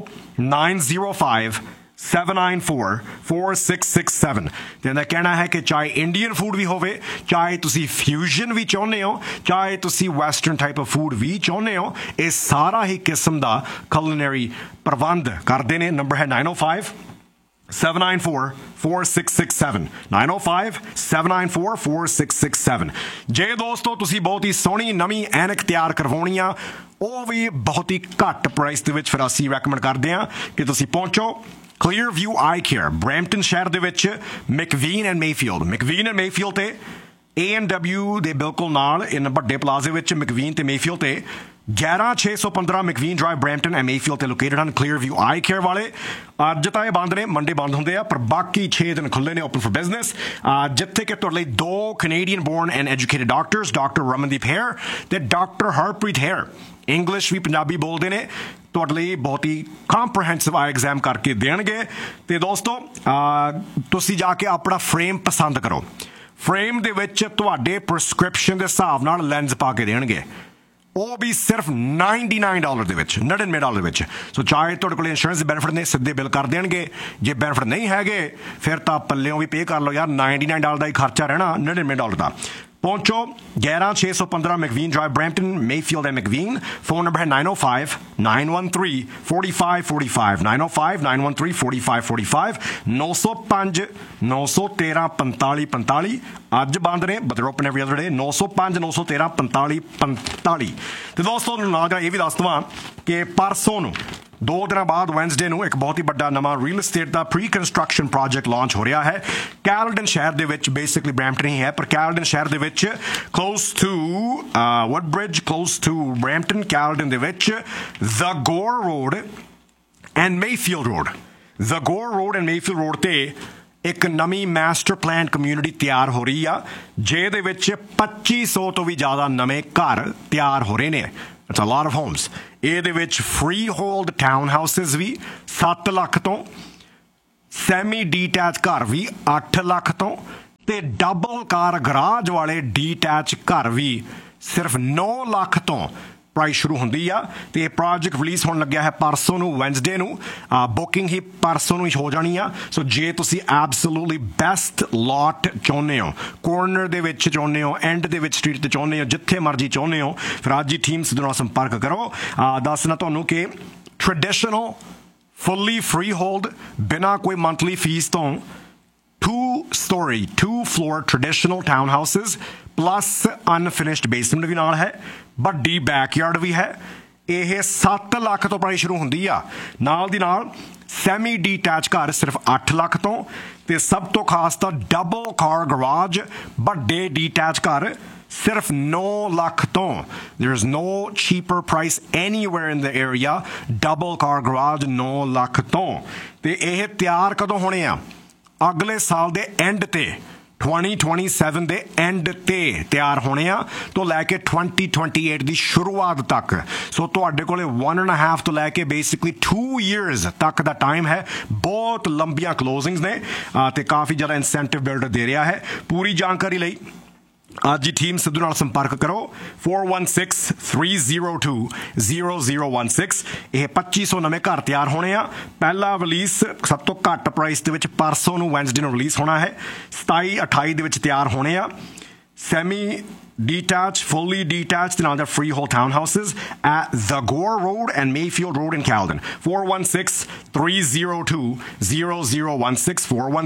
905 794 4667 ਤੇ ਇਹਦਾ ਕਹਿਣਾ ਹੈ ਕਿ ਚਾਹੇ ਇੰਡੀਅਨ ਫੂਡ ਵੀ ਹੋਵੇ, ਚਾਹੇ ਤੁਸੀਂ ਫਿਊਜ਼ਨ ਵੀ ਚਾਹੁੰਦੇ ਹੋ, ਚਾਹੇ ਤੁਸੀਂ ਵੈਸਟਰਨ ਟਾਈਪ ਆਫ ਫੂਡ ਵੀ ਚਾਹੁੰਦੇ ਹੋ, ਇਹ ਸਾਰਾ ਹੀ ਕਿਸਮ ਦਾ culinary ਪ੍ਰਬੰਧ ਕਰਦੇ ਨੇ। ਨੰਬਰ ਹੈ 905 794 4667 905 794 4667। ਜੇ ਦੋਸਤੋ ਤੁਸੀਂ ਬਹੁਤ ਹੀ ਸੋਹਣੀ ਨਵੀਂ ਐਨਕ ਤਿਆਰ ਕਰਵਾਉਣੀ ਆ, ਉਹ ਵੀ ਬਹੁਤ ਹੀ ਘੱਟ ਪ੍ਰਾਈਸ ਦੇ ਵਿੱਚ, ਫਿਰ ਅਸੀਂ ਰეკਮੈਂਡ ਕਰਦੇ ਹਾਂ ਕਿ ਤੁਸੀਂ ਪਹੁੰਚੋ ਕਲੀਅਰ ਵਿਊ ਆਈ ਕੇਅਰ ਬਰੈਂਪਟਨ ਸ਼ਹਿਰ ਦੇ ਵਿੱਚ, ਮੈਕਵੀਨ ਐਂਡ ਮੇਫੀਲਡ ਤੇ A&W ਦੇ ਬਿਲਕੁਲ ਨਾਲ ਇਹਨਾਂ ਵੱਡੇ ਪਲਾਜ਼ੇ ਵਿੱਚ ਮੈਕਵੀਨ ਤੇ ਮੇਫੀਲਡ ਤੇ 11615 ਮੈਕਵੀਨ ਡਰਾਈਵ ਬਰੈਂਪਟਨ ਐਂਡ ਮੇਫੀਲਡ ਤੇ ਲੋਕੇਟਡ ਹਨ ਕਲੀਅਰ ਵਿਊ ਆਈ ਕੇਅਰ ਵਾਲੇ। ਅੱਜ ਤਾਂ ਇਹ ਬੰਦ ਨੇ, ਮੰਡੇ ਬੰਦ ਹੁੰਦੇ ਆ, ਪਰ ਬਾਕੀ 6 ਦਿਨ ਖੁੱਲੇ ਨੇ, ਓਪਨ ਫॉर ਬਿਜ਼ਨਸ, ਜਿੱਥੇ ਕਿ ਤੁਹਾਡੇ ਲਈ 2 Canadian born and educated doctors, doctor Ramandeep hair ਤੇ ਡਾਕਟਰ ਹਰਪ੍ਰੀਤ ਹੇਅਰ, ਇੰਗਲਿਸ਼ ਵੀ ਪੰਜਾਬੀ ਬੋਲਦੇ ਨੇ, ਤੁਹਾਡੇ ਲਈ ਬਹੁਤ ਹੀ ਕੰਪਰੀਹੈਂਸਿਵ ਆਈ ਐਗਜ਼ਾਮ ਕਰਕੇ ਦੇਣਗੇ। ਤੇ ਦੋਸਤੋ ਤੁਸੀਂ ਜਾ ਕੇ ਆਪਣਾ ਫਰੇਮ ਪਸੰਦ ਕਰੋ, ਫਰੇਮ ਦੇ ਵਿੱਚ ਤੁਹਾਡੇ ਪ੍ਰਸਕ੍ਰਿਪਸ਼ਨ ਦੇ ਹਿਸਾਬ ਨਾਲ ਲੈਂਸ ਪਾ ਕੇ ਦੇਣਗੇ, ਉਹ ਵੀ ਸਿਰਫ $99 ਦੇ ਵਿੱਚ, $99 ਦੇ ਵਿੱਚ। ਸੋ ਚਾਹੇ ਤੁਹਾਡੇ ਕੋਲ ਇੰਸ਼ੋਰੈਂਸ ਦੇ ਬੈਨੀਫਿਟ ਨੇ, ਸਿੱਧੇ ਬਿੱਲ ਕਰ ਦੇਣਗੇ। ਜੇ ਬੈਨੀਫਿਟ ਨਹੀਂ ਹੈਗੇ ਫਿਰ ਤਾਂ ਪੱਲਿਓਂ ਵੀ ਪੇ ਕਰ ਲਓ ਯਾਰ, $99 ਦਾ ਹੀ ਖਰਚਾ ਰਹਿਣਾ, $99 ਦਾ। ਪਹੁੰਚੋ 11615 ਮੈਕਵੀਨ drive Brampton, Mayfield and ਮੈਕਵੀਨ। Phone number ਹੈ 905 913 4545 905 913 4545 905 913 4545। ਅੱਜ ਬੰਦ ਨੇ, ਬਟ ਓਪਨ ਐਵਰੀ ਅਦਰ ਡੇ। 905 913 4545। ਤੇ ਦੋਸਤੋ ਨਾਲ ਦਾ ਇਹ ਵੀ ਦੱਸ ਦਵਾਂ ਕਿ ਪਰਸੋਂ ਨੂੰ 2 ਦਿਨਾਂ ਬਾਅਦ ਵੈਨਸਡੇ ਨੂੰ ਇੱਕ ਬਹੁਤ ਹੀ ਵੱਡਾ ਨਵਾਂ ਰੀਅਲ ਏਸਟੇਟ ਦਾ ਪ੍ਰੀ ਕੰਸਟਰਕਸ਼ਨ ਪ੍ਰੋਜੈਕਟ ਲਾਂਚ ਹੋ ਰਿਹਾ ਹੈ ਕੈਲਡਨ ਸ਼ਹਿਰ ਦੇ ਵਿੱਚ। ਬੇਸਿਕਲੀ ਬਰੈਂਪਟਨ ਹੀ ਹੈ, ਪਰ ਕੈਲਡਨ ਸ਼ਹਿਰ ਦੇ ਵਿੱਚ close to ਵੁੱਡਬ੍ਰਿਜ, close to Brampton, Caledon ਦੇ ਵਿੱਚ ਦ ਗੋਰ ਰੋਡ ਐਂਡ ਮੇਫੀਲਡ ਰੋਡ ਤੇ ਇੱਕ ਨਵੀਂ ਮਾਸਟਰ ਪਲਾਨ ਕਮਿਊਨਿਟੀ ਤਿਆਰ ਹੋ ਰਹੀ ਆ, ਜਿਹਦੇ ਵਿੱਚ 2500 ਤੋਂ ਵੀ ਜ਼ਿਆਦਾ ਨਵੇਂ ਘਰ ਤਿਆਰ ਹੋ ਰਹੇ ਨੇ। It's a lot of homes. ਇਹਦੇ ਵਿੱਚ freehold townhouses ਵੀ 7 ਲੱਖ ਤੋਂ, ਸੈਮੀ ਡੀਟੈਚ ਘਰ ਵੀ 8 ਲੱਖ ਤੋਂ, ਤੇ ਡਬਲ ਕਾਰ ਗਰਾਜ ਵਾਲੇ ਡੀਟੈਚ ਘਰ ਵੀ ਸਿਰਫ 9 ਲੱਖ ਤੋਂ ਪ੍ਰਾਈਸ ਸ਼ੁਰੂ ਹੁੰਦੀ ਆ। ਤੇ ਇਹ ਪ੍ਰੋਜੈਕਟ ਰਿਲੀਜ਼ ਹੋਣ ਲੱਗਿਆ ਹੈ ਪਰਸੋਂ ਨੂੰ, ਵੈਨਸਡੇ ਨੂੰ। ਬੁਕਿੰਗ ਹੀ ਪਰਸੋਂ ਨੂੰ ਹੀ ਹੋ ਜਾਣੀ ਆ। ਸੋ ਜੇ ਤੁਸੀਂ ਐਬਸੋਲੂਟਲੀ ਬੈਸਟ ਲੋਟ ਚਾਹੁੰਦੇ ਹੋ, ਕੋਰਨਰ ਦੇ ਵਿੱਚ ਚਾਹੁੰਦੇ ਹੋ, ਐਂਡ ਦੇ ਵਿੱਚ ਸਟਰੀਟ ਤੇ ਚਾਹੁੰਦੇ ਹੋ, ਜਿੱਥੇ ਮਰਜ਼ੀ ਚਾਹੁੰਦੇ ਹੋ, ਫਿਰ ਅੱਜ ਹੀ ਟੀਮ ਦੇ ਨਾਲ ਸੰਪਰਕ ਕਰੋ। ਦੱਸਣਾ ਤੁਹਾਨੂੰ ਕਿ ਟ੍ਰੈਡੀਸ਼ਨਲ ਫੁੱਲੀ ਫ੍ਰੀ ਹੋਲਡ ਬਿਨਾਂ ਕੋਈ ਮੰਥਲੀ ਫੀਸ ਤੋਂ 2-story 2-floor traditional townhouses plus unfinished basement ਵੀ ਨਾਲ ਹੈ, ਵੱਡੀ ਬੈਕਯਾਰਡ ਵੀ ਹੈ। ਇਹ 7 ਲੱਖ ਤੋਂ ਪ੍ਰਾਈਸ ਸ਼ੁਰੂ ਹੁੰਦੀ ਆ। ਨਾਲ ਦੀ ਨਾਲ ਸੈਮੀ ਡੀਟੈਚ ਘਰ ਸਿਰਫ 8 ਲੱਖ ਤੋਂ, ਤੇ ਸਭ ਤੋਂ ਖਾਸ ਤਾਂ ਡਬਲ ਕਾਰ ਗਰਾਜ ਵੱਡੇ ਡੀਟੈਚ ਘਰ ਸਿਰਫ 9 ਲੱਖ ਤੋਂ। There is no cheaper price anywhere in the area। Double car garage 9 lakh ਤੋਂ। ਤੇ ਇਹ ਤਿਆਰ ਕਦੋਂ ਹੋਣੇ ਆ? ਅਗਲੇ ਸਾਲ ਦੇ ਐਂਡ ਤੇ 2027 ਦੇ ਐਂਡ ਤੇ ਤਿਆਰ ਹੋਣੇ ਆ, ਤੋਂ ਲੈ ਕੇ 2028 ਦੀ ਸ਼ੁਰੂਆਤ ਤੱਕ। ਸੋ ਤੁਹਾਡੇ ਕੋਲੇ 1.5 ਤੋਂ ਲੈ ਕੇ ਬੇਸਿਕਲੀ 2 years ਤੱਕ ਦਾ ਟਾਈਮ ਹੈ। ਬਹੁਤ ਲੰਬੀਆਂ ਕਲੋਜ਼ਿੰਗਸ ਨੇ ਤੇ ਕਾਫੀ ਜ਼ਿਆਦਾ ਇਨਸੈਂਟਿਵ ਬਿਲਡਰ ਦੇ ਰਿਹਾ ਹੈ। ਪੂਰੀ ਜਾਣਕਾਰੀ ਲਈ ਅੱਜ ਹੀ ਟੀਮ ਸਿੱਧੂ ਨਾਲ ਸੰਪਰਕ ਕਰੋ 416-302-0016। ਇਹ 2500 ਨਵੇਂ ਘਰ ਤਿਆਰ ਹੋਣੇ ਆ। ਪਹਿਲਾ ਰਿਲੀਜ਼ ਸਭ ਤੋਂ ਘੱਟ ਪ੍ਰਾਈਸ ਦੇ ਵਿੱਚ ਪਰਸੋਂ ਨੂੰ ਵੈਨਸਡੇ ਨੂੰ ਰਿਲੀਜ਼ ਹੋਣਾ ਹੈ। 27-28 ਦੇ ਵਿੱਚ ਤਿਆਰ ਹੋਣੇ ਆ। Semi detached, fully detached and other freehold townhouses at the Gore Road and Mayfield Road in Caledon. 416-302-0016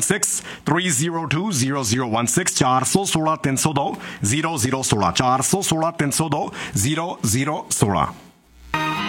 416-302-0016 416-302-0016 416-302-0016